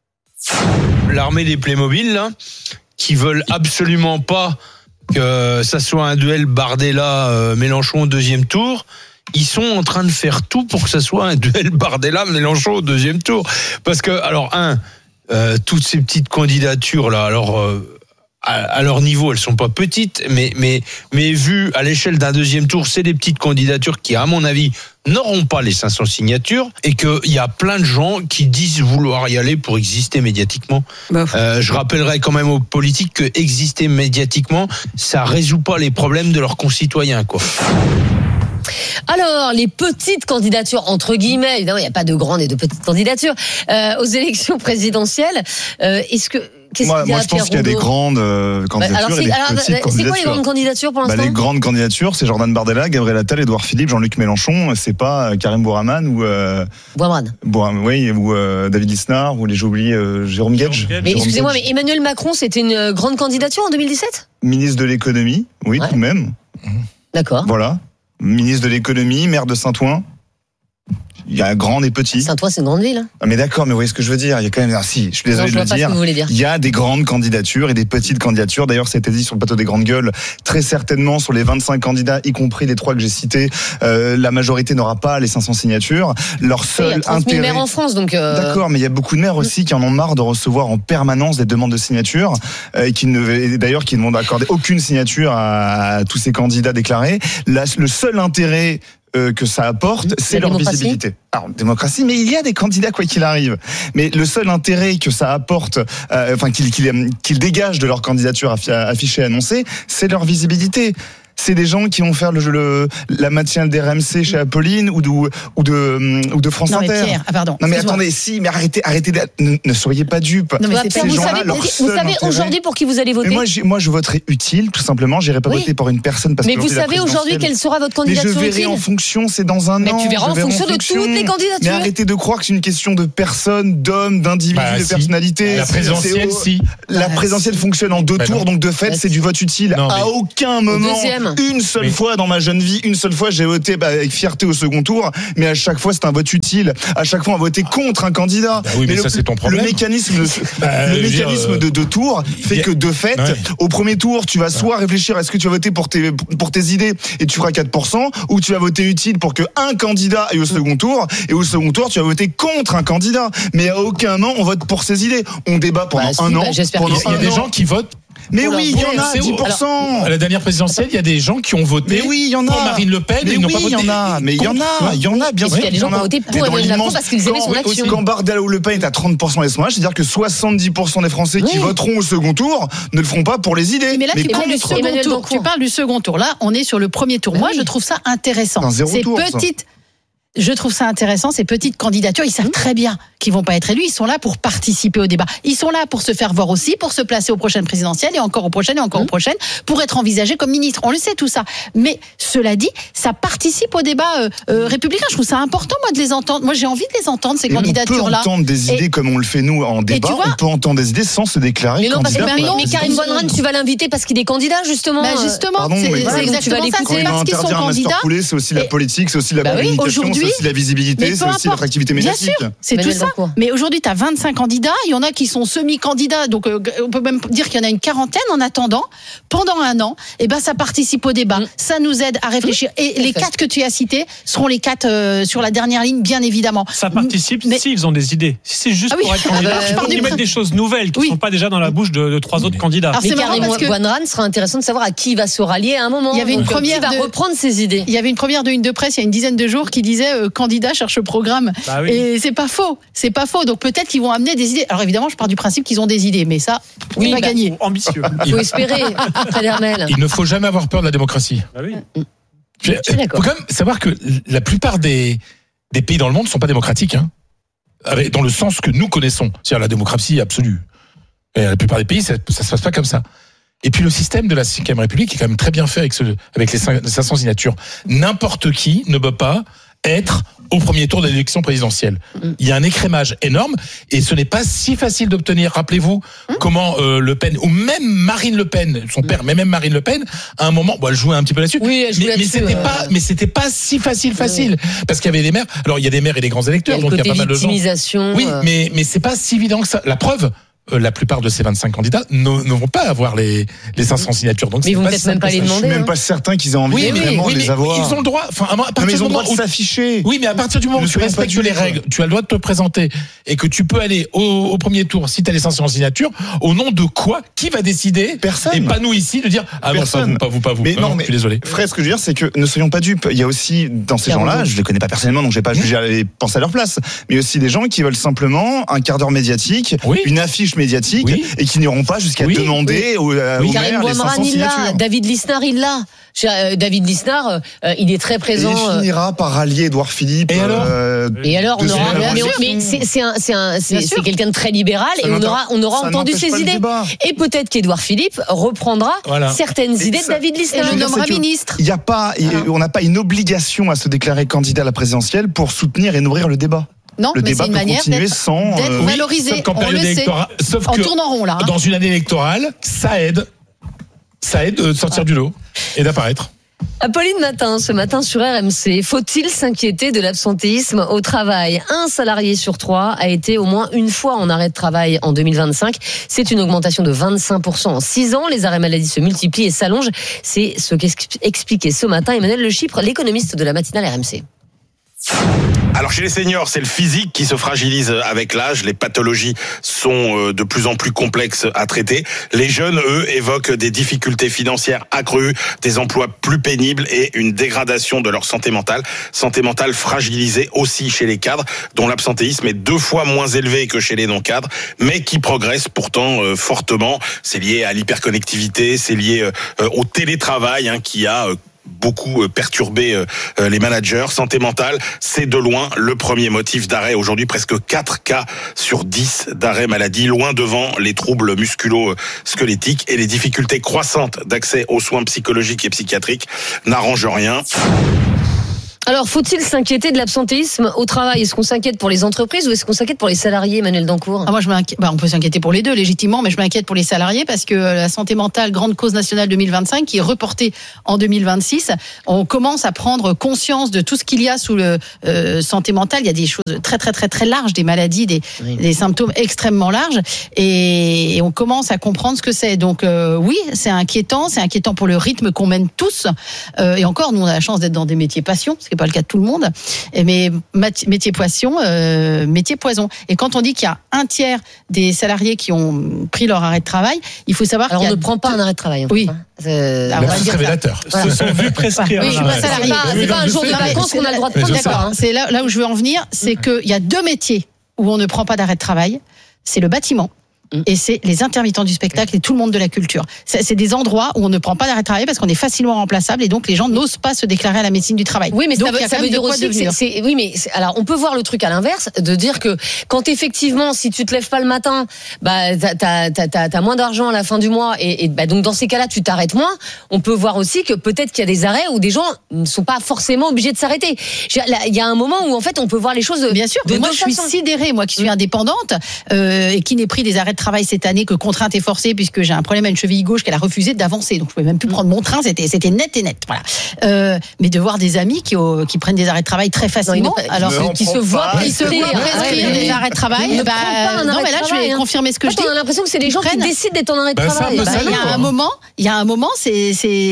L'armée des Playmobil, là, qui veulent absolument pas que ça soit un duel Bardella-Mélenchon au deuxième tour, ils sont en train de faire tout pour que ça soit un duel Bardella-Mélenchon au deuxième tour. Parce que, alors, un, euh, toutes ces petites candidatures-là, alors... Euh, à leur niveau, elles sont pas petites, mais mais mais vues à l'échelle d'un deuxième tour, c'est des petites candidatures qui, à mon avis, n'auront pas les cinq cents signatures, et qu'il y a plein de gens qui disent vouloir y aller pour exister médiatiquement. Bah, euh, je rappellerai quand même aux politiques que exister médiatiquement, ça résout pas les problèmes de leurs concitoyens, quoi. Alors, les petites candidatures, entre guillemets, évidemment, il n'y a pas de grandes et de petites candidatures, euh, aux élections présidentielles, euh, est-ce que... Qu'est-ce moi, qu'il y a, moi je pense qu'il y a des grandes euh, candidatures alors, et des alors, petites c'est candidatures. C'est quoi les grandes candidatures pour l'instant? Bah, les grandes candidatures, c'est Jordan Bardella, Gabriel Attal, Édouard Philippe, Jean-Luc Mélenchon. C'est pas Karim Bouamran ou euh, Bouamran. Bon, oui, ou euh, David Lisnard, ou les j'ai oublié euh, Jérôme Guedj. Mais Jérôme excusez-moi, Guedj. Mais Emmanuel Macron, c'était une grande candidature en deux mille dix-sept? Ministre de l'économie, oui, ouais. Tout de même. D'accord. Voilà. Ministre de l'économie, maire de Saint-Ouen. Il y a grand et petit. Saint-Ouen, c'est une grande ville. Hein. Ah, mais d'accord, mais vous voyez ce que je veux dire. Il y a quand même, ah, si, je suis désolé non, je de le dire. Ce que dire. Il y a des grandes candidatures et des petites candidatures. D'ailleurs, ça a été dit sur le plateau des grandes gueules. Très certainement, sur les vingt-cinq candidats, y compris les trois que j'ai cités, euh, la majorité n'aura pas les cinq cents signatures. Leur seul il y a trente mille intérêt. maires en France, donc. Euh... D'accord, mais il y a beaucoup de maires aussi qui en ont marre de recevoir en permanence des demandes de signatures euh, et qui ne, et d'ailleurs, qui ne vont accorder aucune signature à, à tous ces candidats déclarés. La, le seul intérêt Euh, que ça apporte, mmh, c'est leur démocratie. Visibilité. Alors, démocratie, mais il y a des candidats quoi qu'il arrive. Mais le seul intérêt que ça apporte, euh, enfin qu'ils qu'ils, qu'ils dégagent de leur candidature affichée, annoncée, c'est leur visibilité. C'est des gens qui vont faire le, le la matinale d'R M C chez Apolline ou de ou de ou de France non, Inter. Mais Pierre, ah pardon. Non mais attendez, si, mais arrêtez, arrêtez, de, ne, ne soyez pas dupes. Non, mais c'est Pierre, vous savez, vous savez aujourd'hui pour qui vous allez voter. Mais moi, moi, je voterai utile, tout simplement. J'irai pas oui. voter pour une personne parce mais que. Mais vous savez aujourd'hui quelle sera votre candidature utile. Mais je verrai en fonction, c'est dans un mais an. Mais tu verras en fonction de toutes les candidatures. Mais arrêtez de croire que c'est une question de personnes, d'hommes, d'individus, bah, de si. personnalités. La présidentielle, si. La présidentielle fonctionne en deux tours, donc de fait, c'est du vote utile. À aucun moment, une seule fois dans ma jeune vie, une seule fois, j'ai voté avec fierté au second tour, mais à chaque fois, c'est un vote utile. À chaque fois, on va voter contre un candidat. Bah oui, mais, mais ça, le, c'est ton problème. Le mécanisme, bah, le mécanisme de deux tours fait que de fait, ouais. au premier tour, tu vas soit réfléchir à ce que tu vas voter pour tes, pour tes idées et tu feras quatre pour cent, ou tu vas voter utile pour que un candidat aille au second tour, et au second tour, tu vas voter contre un candidat. Mais à aucun moment, on vote pour ses idées. On débat pendant bah, un si, an. Bah, pendant il y a des an. gens qui votent. Mais oui, il y en a dix pour cent. Alors, à la dernière présidentielle, il y a des gens qui ont voté mais oui, il y en a. pour Marine Le Pen. Mais ils n'ont oui, pas voté. il y en a. Mais il y en a. Il y en a, bien sûr. Il y a des gens qui ont voté pour Emmanuel Macron parce qu'ils aimaient son action. Quand Bardella ou Le Pen est à trente pour cent des sondages, c'est-à-dire que soixante-dix pour cent des Français qui voteront au second tour ne le feront pas pour les idées. Mais là, tu parles du second tour. Tu parles du second tour. Là, on est sur le premier tour. Moi, je trouve ça intéressant. Ces petites. Je trouve ça intéressant, ces petites candidatures. Ils savent très bien qu'ils vont pas être élus. Ils sont là pour participer au débat. Ils sont là pour se faire voir aussi, pour se placer aux prochaines présidentielles et encore aux prochaines et encore mmh. aux prochaines, pour être envisagés comme ministre. On le sait tout ça. Mais cela dit, ça participe au débat euh, euh, républicain. Je trouve ça important, moi, de les entendre. Moi, j'ai envie de les entendre, ces et candidatures-là. On peut entendre des idées et, comme on le fait nous en débat. Vois, on peut entendre des idées sans se déclarer mais non, candidat. Parce que, mais, non, mais Karim Bonneran, tu vas l'inviter parce qu'il est candidat, justement. Bah, justement, Pardon, c'est, mais c'est exactement ça. C'est parce qu'ils sont candidats. C'est aussi la politique, c'est aussi la communication, c'est aussi la visibilité. C'est aussi l'attractivité médiatique. Bien sûr, c'est tout ça. Mais aujourd'hui, tu as vingt-cinq candidats. Il y en a qui sont semi-candidats. Donc, euh, on peut même dire qu'il y en a une quarantaine en attendant. Pendant un an, et ben, ça participe au débat. Mmh. Ça nous aide à réfléchir. Mmh. Et les fait. quatre que tu as cités seront les quatre euh, sur la dernière ligne, bien évidemment. Ça participe mais... s'ils ont des idées. Si c'est juste ah oui. pour être candidat, ah bah, ils mettent des choses nouvelles qui ne oui. sont pas déjà dans la bouche de, de trois autres candidats. Alors, mais Karim Bonneran sera intéressant de savoir à qui il va se rallier à un moment. Il y avait une première qui va de... reprendre ses idées. Il y avait une première de une de presse il y a une dizaine de jours qui disait euh, candidat cherche programme. Bah oui. Et c'est pas faux, c'est pas faux. Donc peut-être qu'ils vont amener des idées. Alors évidemment, je pars du principe qu'ils ont des idées, mais ça, oui, c'est pas bah, gagné. Ambitieux. Il faut espérer. Il ne faut jamais avoir peur de la démocratie. Bah oui. Il faut quand même savoir que la plupart des, des pays dans le monde ne sont pas démocratiques, hein, dans le sens que nous connaissons, c'est-à-dire la démocratie absolue. Et la plupart des pays, ça ne se passe pas comme ça. Et puis le système de la cinquième République est quand même très bien fait avec, ce, avec les cinq cents signatures. N'importe qui ne peut pas être au premier tour de l'élection présidentielle. Il y a un écrémage énorme et ce n'est pas si facile d'obtenir. Rappelez-vous mmh. comment euh, Le Pen, ou même Marine Le Pen, son père, mais même Marine Le Pen, à un moment, bon, elle jouait un petit peu là-dessus, oui, elle mais, là-dessus, mais c'était euh... pas, mais c'était pas si facile, facile, oui. parce qu'il y avait des maires. Alors il y a des maires et des grands électeurs, il y a donc il y a pas mal de gens. Oui, euh... mais mais c'est pas si évident que ça. La preuve. Euh, la plupart de ces vingt-cinq candidats ne, ne vont pas avoir les, les cinq cents signatures. Donc mais ils vont peut-être même pas les demander. Je suis même hein. pas certain qu'ils aient envie oui, de mais, vraiment oui, les avoir. Ils ont le droit. Enfin, à partir mais ils ont le droit où, de s'afficher. Oui, mais à partir du moment où tu respectes les règles, tu as le droit de te présenter et que tu peux aller au, au premier tour si tu as les cinq cents signatures. Au nom de quoi? Qui va décider? Personne. Et pas nous ici de dire ah Personne. non, pas vous, pas vous, pas vous. Mais non, non mais je suis désolé. Frère, ce que je veux dire, c'est que ne soyons pas dupes. Il y a aussi dans ces gens-là, je les connais pas personnellement, donc je vais pas juger et penser à leur place. Mais aussi des gens qui veulent simplement un quart d'heure médiatique, une affiche médiatique, et qui n'iront pas jusqu'à oui, demander oui. au, euh, oui. au maire les cinq cents signatures. David Lisnard, il l'a. David Lisnard, euh, il est très présent. Et il finira par rallier Édouard Philippe. Et alors, euh, et alors on aura. Mais, mais c'est, c'est, un, c'est, un, c'est, c'est quelqu'un de très libéral ça et on aura, on aura entendu ses idées. Et peut-être qu'Édouard Philippe reprendra voilà. certaines et idées ça, de David Lisnard. Et le nommera ministre. Il y a pas, voilà. On n'a pas une obligation à se déclarer candidat à la présidentielle pour soutenir et nourrir le débat. Non, le mais débat c'est une peut manière continuer d'être, sans d'être euh, valorisé. Oui, sauf qu'en on période électorale, sauf en que tournant rond là. Hein. Dans une année électorale, ça aide, ça aide de sortir ah. du lot et d'apparaître. Apolline Matin, ce matin sur R M C, faut-il s'inquiéter de l'absentéisme au travail? Un salarié sur trois a été au moins une fois en arrêt de travail en deux mille vingt-cinq. C'est une augmentation de vingt-cinq pour cent en six ans. Les arrêts maladie se multiplient et s'allongent. C'est ce qu'expliquait ce matin Emmanuel Le Chypre, l'économiste de la matinale R M C. Alors chez les seniors, c'est le physique qui se fragilise avec l'âge. Les pathologies sont de plus en plus complexes à traiter. Les jeunes, eux, évoquent des difficultés financières accrues, des emplois plus pénibles et une dégradation de leur santé mentale. Santé mentale fragilisée aussi chez les cadres, dont l'absentéisme est deux fois moins élevé que chez les non-cadres, mais qui progresse pourtant euh, fortement. C'est lié à l'hyperconnectivité, c'est lié euh, au télétravail hein, qui a euh, beaucoup perturbé euh, les managers. Santé mentale, c'est de loin le premier motif d'arrêt. Aujourd'hui, presque quatre cas sur dix d'arrêt maladie, loin devant les troubles musculo-squelettiques et les difficultés croissantes d'accès aux soins psychologiques et psychiatriques n'arrangent rien. Alors, faut-il s'inquiéter de l'absentéisme au travail ? Est-ce qu'on s'inquiète pour les entreprises ou est-ce qu'on s'inquiète pour les salariés, Emmanuel Dancourt ? Ah, moi, je m'inquiète. Bah, on peut s'inquiéter pour les deux, légitimement, mais je m'inquiète pour les salariés parce que la santé mentale, grande cause nationale deux mille vingt-cinq, qui est reportée en deux mille vingt-six, on commence à prendre conscience de tout ce qu'il y a sous le euh, santé mentale. Il y a des choses très, très, très, très larges, des maladies, des, oui. des symptômes extrêmement larges, et, et on commence à comprendre ce que c'est. Donc, euh, oui, c'est inquiétant. C'est inquiétant pour le rythme qu'on mène tous. Euh, et encore, nous, on a la chance d'être dans des métiers passion, ce qui n'est pas le cas de tout le monde, mais métier poisson, euh, métier poison. Et quand on dit qu'il y a un tiers des salariés qui ont pris leur arrêt de travail, il faut savoir Alors qu'il y a on ne prend pas un arrêt de travail. Oui. Euh, c'est révélateur. Voilà. Se sont vus prescrire. Oui, je suis pas salarié. C'est pas, c'est pas un jour de vacances qu'on a le droit de prendre. D'accord. C'est là, là où je veux en venir, c'est qu'il y a deux métiers où on ne prend pas d'arrêt de travail. C'est le bâtiment. Et c'est les intermittents du spectacle et tout le monde de la culture. C'est, c'est des endroits où on ne prend pas d'arrêt de travail parce qu'on est facilement remplaçable et donc les gens n'osent pas se déclarer à la médecine du travail. Oui, mais donc, ça veut, ça veut dire aussi que c'est, c'est, oui, mais c'est, alors on peut voir le truc à l'inverse, de dire que quand effectivement, si tu te lèves pas le matin, bah t'as, t'as, t'as, t'as, t'as moins d'argent à la fin du mois et, et bah donc dans ces cas-là, tu t'arrêtes moins. On peut voir aussi que peut-être qu'il y a des arrêts où des gens ne sont pas forcément obligés de s'arrêter. Il y a un moment où en fait on peut voir les choses. Bien sûr. De moi, je suis sidérée, moi qui suis indépendante euh, et qui n'ai pris des arrêts de travail cette année que contrainte et forcée puisque j'ai un problème à une cheville gauche qu'elle a refusé d'avancer, donc je pouvais même plus prendre mon train, c'était c'était net et net, voilà. Euh, mais de voir des amis qui oh, qui prennent des arrêts de travail très facilement, non, alors qui se voient qui se voient prescrire des arrêts de travail, bah non mais là je vais confirmer ce que je dis. On a l'impression que c'est des gens qui décident d'être en arrêt de travail. Il y a un moment, il y a un moment, c'est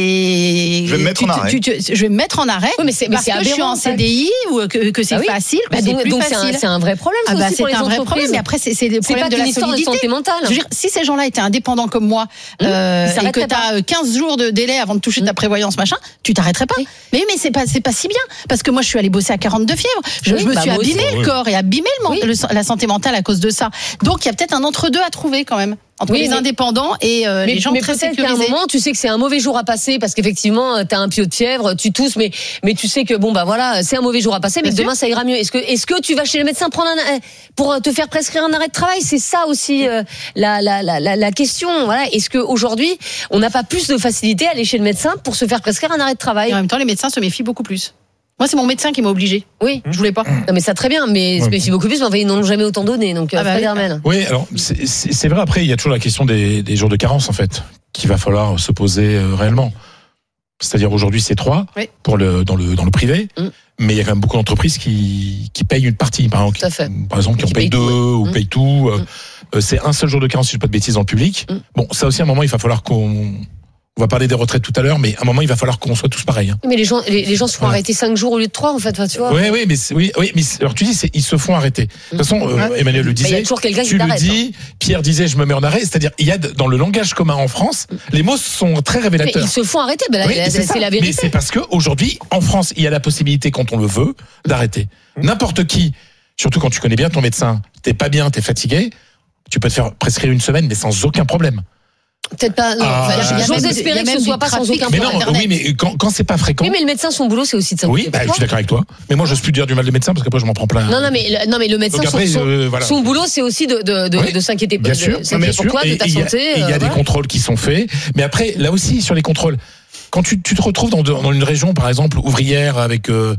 c'est je vais me mettre en arrêt. Je vais me mettre en arrêt parce que je suis en C D I ou que que c'est facile, c'est plus facile. C'est un vrai problème. C'est un vrai problème, mais après c'est le problème de la solidité. Je veux dire, si ces gens-là étaient indépendants comme moi, mmh, euh, et que tu as quinze jours de délai avant de toucher mmh. ta prévoyance, machin, tu t'arrêterais pas. Oui. Mais, mais c'est pas, c'est pas si bien. Parce que moi, je suis allée bosser à quarante-deux fièvres. Je, oui, je me bah suis abîmé le corps et abîmé le, oui. le, la santé mentale à cause de ça. Donc, il y a peut-être un entre-deux à trouver quand même. Entre oui, les mais, indépendants et euh, mais, les gens mais très sécurisés. À un moment, tu sais que c'est un mauvais jour à passer parce qu'effectivement, t'as un piot de fièvre, tu tousses, mais mais tu sais que bon bah voilà, c'est un mauvais jour à passer, mais que demain ça ira mieux. Est-ce que est-ce que tu vas chez le médecin prendre un pour te faire prescrire un arrêt de travail? C'est ça aussi euh, la, la la la la question. Voilà. Est-ce que aujourd'hui, on n'a pas plus de facilité à aller chez le médecin pour se faire prescrire un arrêt de travail? Et en même temps, les médecins se méfient beaucoup plus. Moi, c'est mon médecin qui m'a obligé. Oui, je voulais pas. Non, mais ça très bien, mais ouais. c'est beaucoup plus. Mais ils n'ont jamais autant donné, donc ah bah oui. oui, alors c'est, c'est, c'est vrai. Après, il y a toujours la question des, des jours de carence en fait, qu'il va falloir se poser euh, réellement. C'est-à-dire aujourd'hui, c'est trois oui. pour le dans le dans le privé, mm. mais il y a quand même beaucoup d'entreprises qui qui payent une partie. Par exemple, qui, par exemple, qui, qui en payent deux tout, ouais. ou mm. payent tout. Euh, mm. C'est un seul jour de carence, si je ne dis pas de bêtises, dans le public. Mm. Bon, ça aussi, à un moment, il va falloir qu'on On va parler des retraites tout à l'heure, mais à un moment, il va falloir qu'on soit tous pareils. Hein. Mais les gens, les, les gens se font ouais. arrêter cinq jours au lieu de trois, en fait, tu vois. Oui, oui, mais oui, oui, mais alors tu dis, c'est, ils se font arrêter. De toute façon, euh, Emmanuel le disait. Il y a toujours quelqu'un tu qui t'arrête. Tu le dis, Pierre disait, je me mets en arrêt. C'est-à-dire, il y a dans le langage commun en France, les mots sont très révélateurs. Mais ils se font arrêter. Ben là, oui, c'est, c'est, c'est la vérité. Mais c'est parce que aujourd'hui, en France, il y a la possibilité, quand on le veut, d'arrêter. N'importe qui, surtout quand tu connais bien ton médecin, t'es pas bien, t'es fatigué, tu peux te faire prescrire une semaine, mais sans aucun problème. Peut-être pas. Non, ah, enfin, j'ose espérer que ce soit pas sans aucun mais problème. Non, oui, mais quand, quand c'est pas fréquent. Oui, mais le médecin, son boulot, c'est aussi de s'inquiéter. Oui, bah, je suis d'accord avec toi. Mais moi, j'ose plus dire du mal des médecins parce qu'après, je m'en prends plein. Non, non, mais non, mais le médecin, après, son, euh, voilà. son boulot, c'est aussi de de de, oui, de s'inquiéter. Bien sûr, de s'inquiéter pour toi, de ta santé. Il y a, euh, y a des ouais. contrôles qui sont faits, mais après, là aussi, sur les contrôles, quand tu tu te retrouves dans dans une région, par exemple, ouvrière avec euh,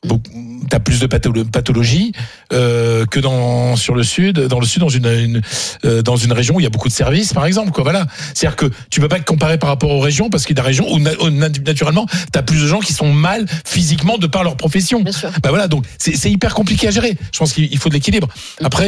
t'as plus de pathologie euh, que dans sur le sud, dans le sud dans une, une euh, dans une région où il y a beaucoup de services, par exemple, quoi. Voilà, c'est-à-dire que tu peux pas te comparer par rapport aux régions parce qu'il y a des régions où naturellement t'as plus de gens qui sont mal physiquement de par leur profession. Bien sûr. Bah voilà, donc c'est, c'est hyper compliqué à gérer. Je pense qu'il faut de l'équilibre. Après,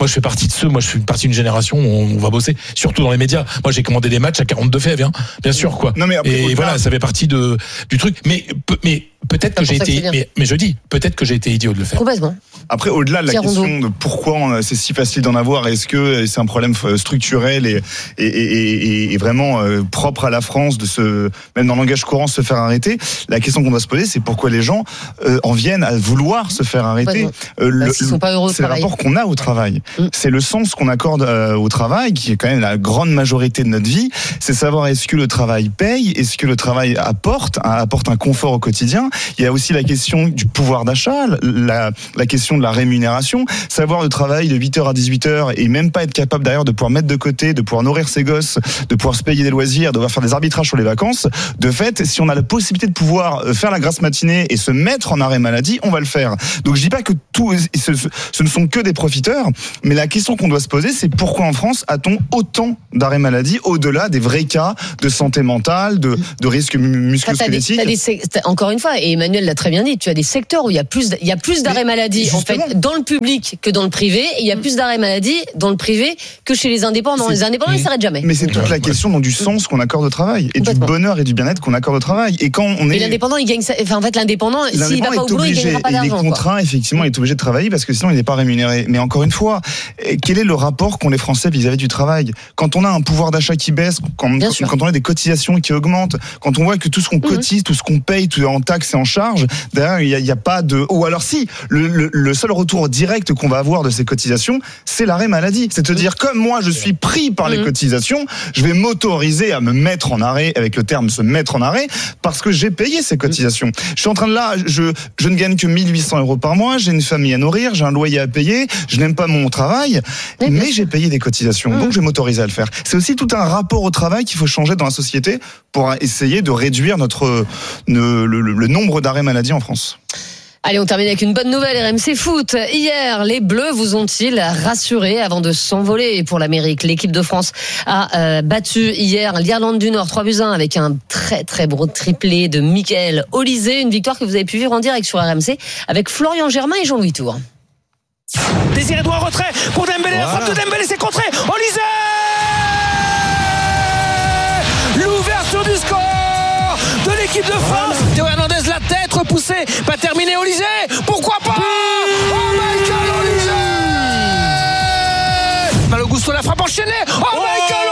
Moi, je fais partie de ceux. Moi, je suis partie d'une génération où on va bosser, surtout dans les médias. Moi, j'ai commandé des matchs à quarante-deux fèves, hein, bien sûr, quoi. Non, mais après, et voilà, ça fait partie de du truc. Mais mais peut-être que j'ai été, mais, mais je dis, peut-être que j'ai été idiot de le faire. Complètement. Après, au-delà de la question de pourquoi c'est si facile d'en avoir, est-ce que c'est un problème structurel et, et, et, et vraiment propre à la France de se, même dans le langage courant, se faire arrêter, la question qu'on doit se poser, c'est pourquoi les gens euh, en viennent à vouloir se faire arrêter. Euh, bah, le, sont pas heureux c'est le rapport qu'on a au travail. Mm. C'est le sens qu'on accorde euh, au travail, qui est quand même la grande majorité de notre vie. C'est savoir est-ce que le travail paye, est-ce que le travail apporte, apporte un confort au quotidien. Il y a aussi la question du pouvoir d'achat, la, la question de la rémunération, savoir le travail de huit heures à dix-huit heures et même pas être capable d'ailleurs de pouvoir mettre de côté, de pouvoir nourrir ses gosses, de pouvoir se payer des loisirs, de pouvoir faire des arbitrages sur les vacances. De fait, si on a la possibilité de pouvoir faire la grasse matinée et se mettre en arrêt maladie, on va le faire. Donc je dis pas que tout, ce, ce ne sont que des profiteurs, mais la question qu'on doit se poser, c'est pourquoi en France a-t-on autant d'arrêt maladie au-delà des vrais cas de santé mentale, de, de risques musculo-squelettiques. Encore une fois, et Emmanuel l'a très bien dit, tu as des secteurs où il y a plus, il y a plus d'arrêt maladie en fait dans le public que dans le privé, et il y a plus d'arrêt maladie dans le privé que chez les indépendants. Les indépendants, ils ne s'arrêtent jamais. Mais c'est toute la question donc, du sens qu'on accorde au travail et du bonheur et du bien-être qu'on accorde au travail. Et quand on est, mais l'indépendant, il gagne, enfin en fait l'indépendant, s'il va pas au boulot, il gagnera pas d'argent. Il est contraint, effectivement, il est obligé de travailler parce que sinon il n'est pas rémunéré. Mais encore une fois, quel est le rapport qu'ont les Français vis-à-vis du travail? Quand on a un pouvoir d'achat qui baisse, quand, quand on a des cotisations qui augmentent, quand on voit que tout ce qu'on cotise, tout ce qu'on paye, tout en taxes et en charges, derrière il y a, il y a pas de, ou alors si, le, le, le seul retour direct qu'on va avoir de ces cotisations, c'est l'arrêt maladie. C'est-à-dire, comme moi je suis pris par les cotisations, je vais m'autoriser à me mettre en arrêt, avec le terme se mettre en arrêt, parce que j'ai payé ces cotisations. Je suis en train de là, je, je ne gagne que mille huit cents euros par mois, j'ai une famille à nourrir, j'ai un loyer à payer, je n'aime pas mon travail, mais, mais j'ai payé des cotisations, mmh. donc je vais m'autoriser à le faire. C'est aussi tout un rapport au travail qu'il faut changer dans la société pour essayer de réduire notre, le, le, le nombre d'arrêts maladie en France. Allez, on termine avec une bonne nouvelle, R M C Foot. Hier, les Bleus vous ont-ils rassuré avant de s'envoler pour l'Amérique? L'équipe de France a euh, battu hier l'Irlande du Nord trois buts à un avec un très très beau triplé de Michael Olysée. Une victoire que vous avez pu vivre en direct sur R M C avec Florian Germain et Jean-Louis Tour. Désiré Doué en retrait pour Dembélé, voilà. La frappe de Dembélé, c'est contré. Olysée, l'ouverture du score de l'équipe de France. Voilà. Théo Hernandez, la tête repoussée, pas terminé. Olysée, pourquoi pas? Oh Michael Olysée, Malo Gusto, la frappe enchaînée. Oh, oh Michael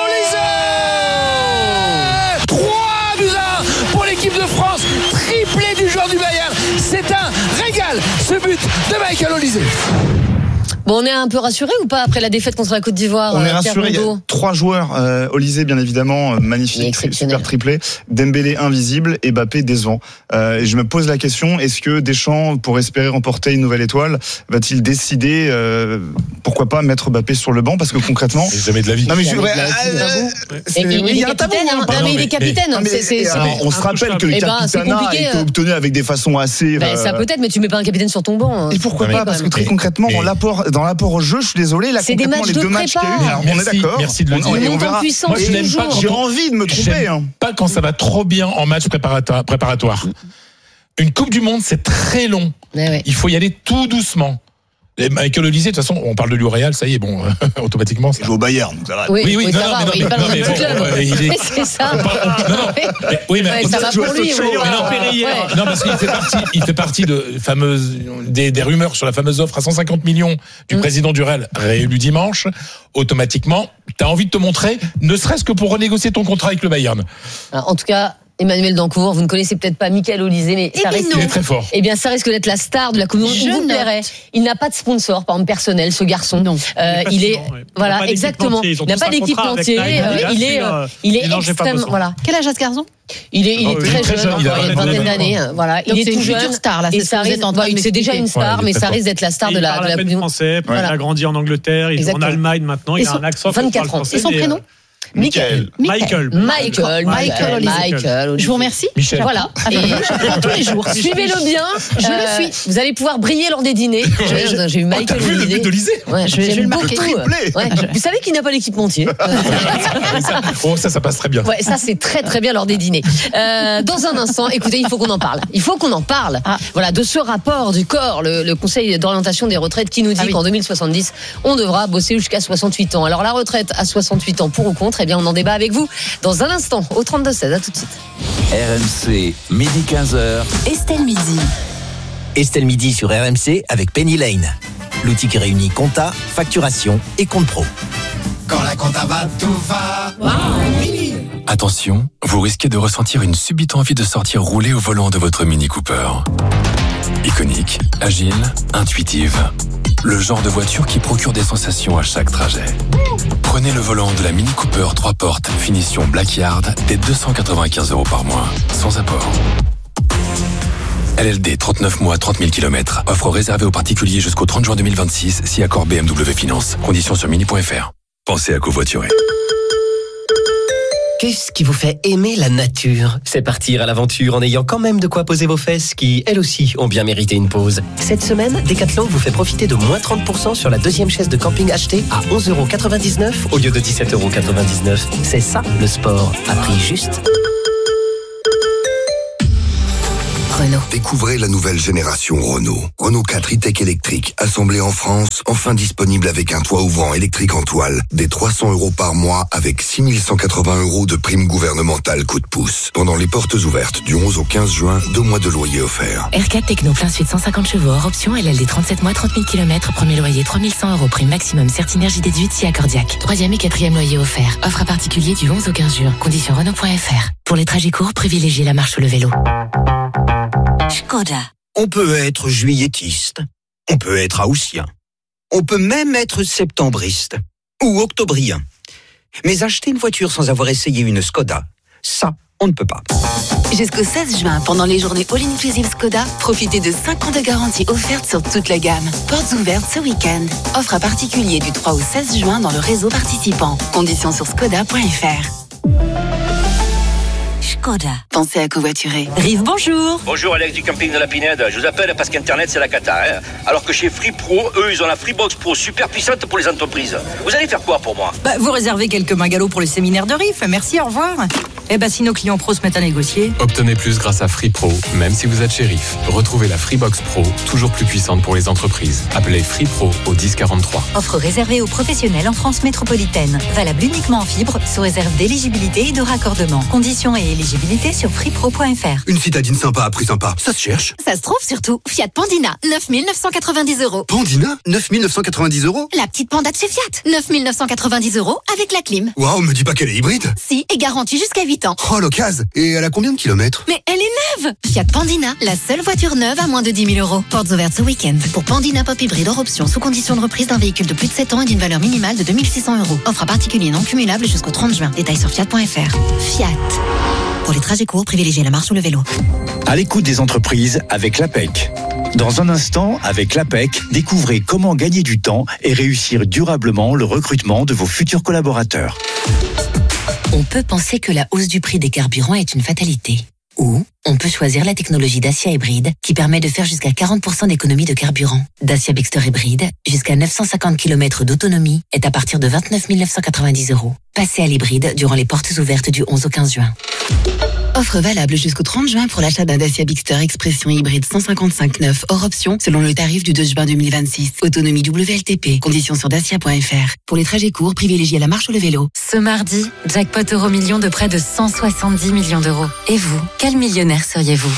Olysée, trois buts à un pour l'équipe de France, triplé du joueur du Bayern. C'est un régal, ce but de Michael Olysée. Bon, on est un peu rassuré ou pas après la défaite contre la Côte d'Ivoire? On est rassuré. Il y a trois joueurs. Euh, Olysée, bien évidemment, magnifique, super triplé. Dembélé invisible et Mbappé décevant. Euh, et je me pose la question, est-ce que Deschamps, pour espérer remporter une nouvelle étoile, va-t-il décider, euh, pourquoi pas mettre Mbappé sur le banc? Parce que concrètement, c'est jamais de la vie. Non mais je, ouais, il y a un tabou. Mais il est capitaine. On se rappelle que le capitana a été obtenu avec des façons assez. Ça peut-être, mais tu mets pas un capitaine sur ton banc. Et pourquoi pas? Parce que très concrètement, on l'apport dans l'apport au jeu, je suis désolé, là, c'est des matchs les de deux matchs qu'il y a eu, alors, on est d'accord. Merci de le dire. On, on verra. Moi, je n'aime pas. J'ai envie de me tromper. Hein. Pas quand ça va trop bien en match préparatoire. préparatoire. Une Coupe du Monde, c'est très long. Ouais, ouais. Il faut y aller tout doucement. Et Michael Olysée, de toute façon, on parle de lui au Real, ça y est, bon, automatiquement. Il joue au Bayern, donc ça va. Oui, oui, oui, oui non, ça non, va, mais, mais non, non, mais, mais, mais bon, euh, il est... c'est ça. On parle, non, non, mais, oui, mais, ouais, ça va pour lui. Oh, non, ouais. non, parce qu'il fait partie, il fait partie de fameuses, des, des rumeurs sur la fameuse offre à cent cinquante millions du mmh. président du Real, réélu dimanche. Automatiquement, t'as envie de te montrer, ne serait-ce que pour renégocier ton contrat avec le Bayern. En tout cas, Emmanuel Dancourt, vous ne connaissez peut-être pas Michael Olysée, mais ça risque, il est très fort. Eh bien, ça risque d'être la star de la Coupe du Monde. Il vous plairait. Il n'a pas de sponsor, par exemple personnel, ce garçon. Non. Euh, il est, ouais. voilà, il exactement. Il n'a pas d'équipementier. Euh, il est, euh, il est extrêmement. Voilà. Quel âge a ce garçon? Il est, il est oh, très, très jeune, jeune. Il a une vingtaine d'années. Voilà, il est tout jeune. Star là. Et ça risque. C'est déjà une star, mais ça risque d'être la star de la Coupe du Monde. Français. Il a grandi en Angleterre. Il est en Allemagne maintenant. Il a un accent. vingt-quatre ans. Et son prénom? Michael. Michael. Michael. Michael. Michael. Je vous remercie. Michel. Voilà. Et tous les jours. Suivez-le bien. Je Euh, le suis. Vous allez pouvoir briller lors des dîners. J'ai j'ai eu Oh, t'as Michael vu au le dîner. but de Lisée? Ouais, Je vais- je vais j'aime le beaucoup. marquer. Ouais. Vous savez qu'il n'a pas l'équipementier. Ça- Oh, ça, ça passe très bien. Ouais, ça c'est très très bien lors des dîners. Euh, dans un instant, écoutez, il faut qu'on en parle. Il faut qu'on en parle. Ah. Voilà, de ce rapport du corps, le, le Conseil d'orientation des retraites qui nous dit Ah oui. qu'en deux mille soixante-dix, on devra bosser jusqu'à soixante-huit ans. Alors la retraite à soixante-huit ans, pour ou contre, eh bien on en débat avec vous dans un instant au trente-deux seize. À tout de suite. R M C, midi quinze heures. Estelle Midi. Estelle Midi sur R M C avec Penny Lane. L'outil qui réunit compta, facturation et compte pro. Quand la compta va, tout va. Attention, vous risquez de ressentir une subite envie de sortir rouler au volant de votre Mini Cooper. Iconique, agile, intuitive. Le genre de voiture qui procure des sensations à chaque trajet. Prenez le volant de la Mini Cooper trois portes, finition Blackyard, dès deux cent quatre-vingt-quinze euros par mois, sans apport. L L D, trente-neuf mois, trente mille kilomètres. Offre réservée aux particuliers jusqu'au trente juin deux mille vingt-six, si accord B M W Finance. Conditions sur mini point F R. Pensez à covoiturer. Qu'est-ce qui vous fait aimer la nature? C'est partir à l'aventure en ayant quand même de quoi poser vos fesses qui, elles aussi, ont bien mérité une pause. Cette semaine, Decathlon vous fait profiter de moins trente pour cent sur la deuxième chaise de camping achetée à onze euros quatre-vingt-dix-neuf au lieu de dix-sept euros quatre-vingt-dix-neuf. C'est ça, le sport, à prix juste. Renault. Découvrez la nouvelle génération Renault. Renault quatre e-Tech électrique, assemblé en France, enfin disponible avec un toit ouvrant électrique en toile, des trois cents euros par mois avec six mille cent quatre-vingts euros de prime gouvernementale coup de pouce. Pendant les portes ouvertes du onze au quinze juin, deux mois de loyer offerts. R quatre Techno plein sud cent cinquante chevaux hors option, L L D trente-sept mois, trente mille kilomètres, premier loyer trois mille cent euros, prime maximum Certinergie déduite si accordiaque. Troisième et quatrième loyer offert. Offre à particulier du onze au quinze juin. Conditions Renault point F R. Pour les trajets courts, privilégiez la marche ou le vélo. Skoda. On peut être juilletiste, on peut être haussien, on peut même être septembriste ou octobrien. Mais acheter une voiture sans avoir essayé une Skoda, ça, on ne peut pas. Jusqu'au seize juin, pendant les journées All Inclusive Skoda, profitez de cinq ans de garantie offerte sur toute la gamme. Portes ouvertes ce week-end. Offre à particulier du trois au seize juin dans le réseau participant. Conditions sur skoda point F R. Skoda. Pensez à covoiturer. Rive, bonjour. Bonjour Alex du camping de la Pinède. Je vous appelle parce qu'Internet c'est la cata. Hein. Alors que chez Free Pro, eux ils ont la Freebox Pro super puissante pour les entreprises. Vous allez faire quoi pour moi? Bah, vous réservez quelques magalots pour le séminaire de Riff. Merci, au revoir. Eh bah si nos clients pros se mettent à négocier. Obtenez plus grâce à Free Pro, même si vous êtes chez Riff. Retrouvez la Freebox Pro, toujours plus puissante pour les entreprises. Appelez Free Pro au dix quarante-trois. Offre réservée aux professionnels en France métropolitaine. Valable uniquement en fibre, sous réserve d'éligibilité et de raccordement. Conditions et éligibilité sur freepro point F R. Une citadine sympa à prix sympa, ça se cherche. Ça se trouve surtout. Fiat Pandina, neuf mille neuf cent quatre-vingt-dix euros. Pandina, neuf mille neuf cent quatre-vingt-dix euros. La petite Panda de chez Fiat, neuf mille neuf cent quatre-vingt-dix euros avec la clim. Waouh, me dis pas qu'elle est hybride. Si, et garantie jusqu'à huit ans. Oh, l'occasion. Et elle a combien de kilomètres? Mais elle est neuve. Fiat Pandina, la seule voiture neuve à moins de dix mille euros. Portes ouvertes ce week-end. Pour Pandina Pop Hybride hors option, sous condition de reprise d'un véhicule de plus de sept ans et d'une valeur minimale de deux mille six cents euros. Offre à particulier non cumulable jusqu'au trente juin. Détails sur fiat point F R. Fiat. Pour les trajets courts, privilégiez la marche ou le vélo. À l'écoute des entreprises avec l'A P E C. Dans un instant, avec l'A P E C, découvrez comment gagner du temps et réussir durablement le recrutement de vos futurs collaborateurs. On peut penser que la hausse du prix des carburants est une fatalité. Ou on peut choisir la technologie Dacia hybride qui permet de faire jusqu'à quarante pour cent d'économie de carburant. Dacia Bigster hybride, jusqu'à neuf cent cinquante kilomètres d'autonomie, est à partir de vingt-neuf mille neuf cent quatre-vingt-dix euros. Passez à l'hybride durant les portes ouvertes du onze au quinze juin. Offre valable jusqu'au trente juin pour l'achat d'un Dacia Bigster Expression hybride cent cinquante-cinq neuf hors option selon le tarif du deux juin deux mille vingt-six. Autonomie W L T P. Conditions sur dacia point F R. Pour les trajets courts, privilégiez la marche ou le vélo. Ce mardi, jackpot euro million de près de cent soixante-dix millions d'euros. Et vous, quel millionnaire seriez-vous?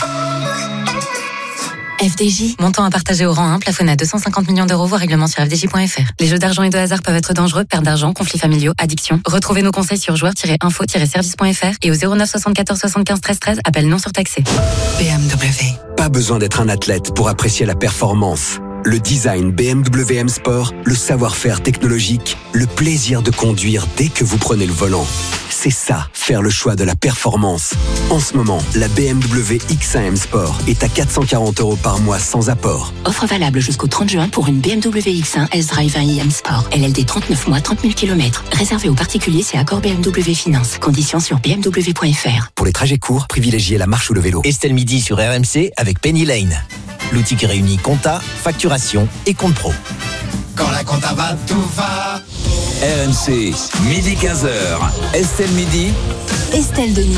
F D J, montant à partager au rang un, plafonné à deux cent cinquante millions d'euros, voire règlement sur f d j point F R. Les jeux d'argent et de hasard peuvent être dangereux, perte d'argent, conflits familiaux, addiction. Retrouvez nos conseils sur joueurs tiret info tiret service point F R et au zéro neuf soixante-quatorze soixante-quinze treize treize, appel non surtaxé. B M W. Pas besoin d'être un athlète pour apprécier la performance. Le design B M W M Sport, le savoir-faire technologique, le plaisir de conduire dès que vous prenez le volant. C'est ça, faire le choix de la performance. En ce moment, la B M W X un M Sport est à quatre cent quarante euros par mois sans apport. Offre valable jusqu'au trente juin pour une B M W X un S-Drive un i M Sport. L L D trente-neuf mois, trente mille kilomètres. Réservé aux particuliers, c'est accord B M W Finance. Conditions sur b m w point f r. Pour les trajets courts, privilégiez la marche ou le vélo. Estelle Midi sur R M C avec Penny Lane. L'outil qui réunit compta, facturation et compte pro. Quand la compta va, tout va. R M C, midi quinze heures. Estelle Midi. Estelle Denis.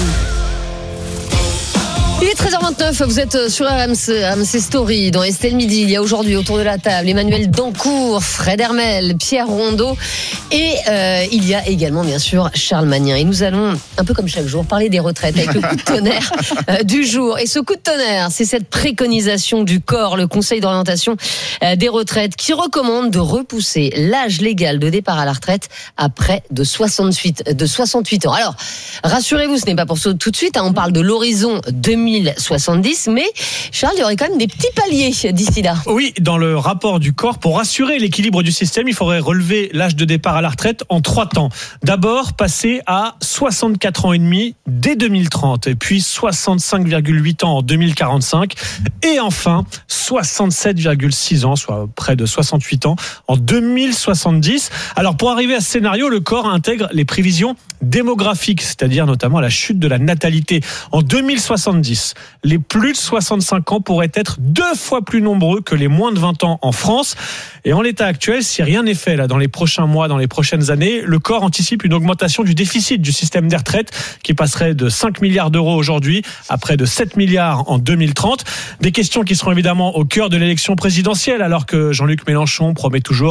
Il est treize heures vingt-neuf, vous êtes sur R M C, R M C Story, dans Estelle Midi. Il y a aujourd'hui autour de la table Emmanuel Dancourt, Fred Hermel, Pierre Rondeau et euh, il y a également bien sûr Charles Magnin. Et nous allons, un peu comme chaque jour, parler des retraites avec le coup de tonnerre euh, du jour. Et ce coup de tonnerre, c'est cette préconisation du corps, le Conseil d'orientation euh, des retraites, qui recommande de repousser l'âge légal de départ à la retraite à près de soixante-huit, de soixante-huit ans. Alors, rassurez-vous, ce n'est pas pour ça tout de suite, hein, on parle de l'horizon deux mille soixante-dix, mais Charles, il y aurait quand même des petits paliers d'ici là. Oui, dans le rapport du corps, pour assurer l'équilibre du système, il faudrait relever l'âge de départ à la retraite en trois temps. D'abord, passer à soixante-quatre ans et demi dès deux mille trente, et puis soixante-cinq virgule huit ans en deux mille quarante-cinq, et enfin soixante-sept virgule six ans, soit près de soixante-huit ans en deux mille soixante-dix. Alors pour arriver à ce scénario, le corps intègre les prévisions démographiques, c'est-à-dire notamment la chute de la natalité. En deux mille soixante-dix, les plus de soixante-cinq ans pourraient être deux fois plus nombreux que les moins de vingt ans en France. Et en l'état actuel, si rien n'est fait là dans les prochains mois, dans les prochaines années, le corps anticipe une augmentation du déficit du système des retraites qui passerait de cinq milliards d'euros aujourd'hui à près de sept milliards en deux mille trente. Des questions qui seront évidemment au cœur de l'élection présidentielle, alors que Jean-Luc Mélenchon promet toujours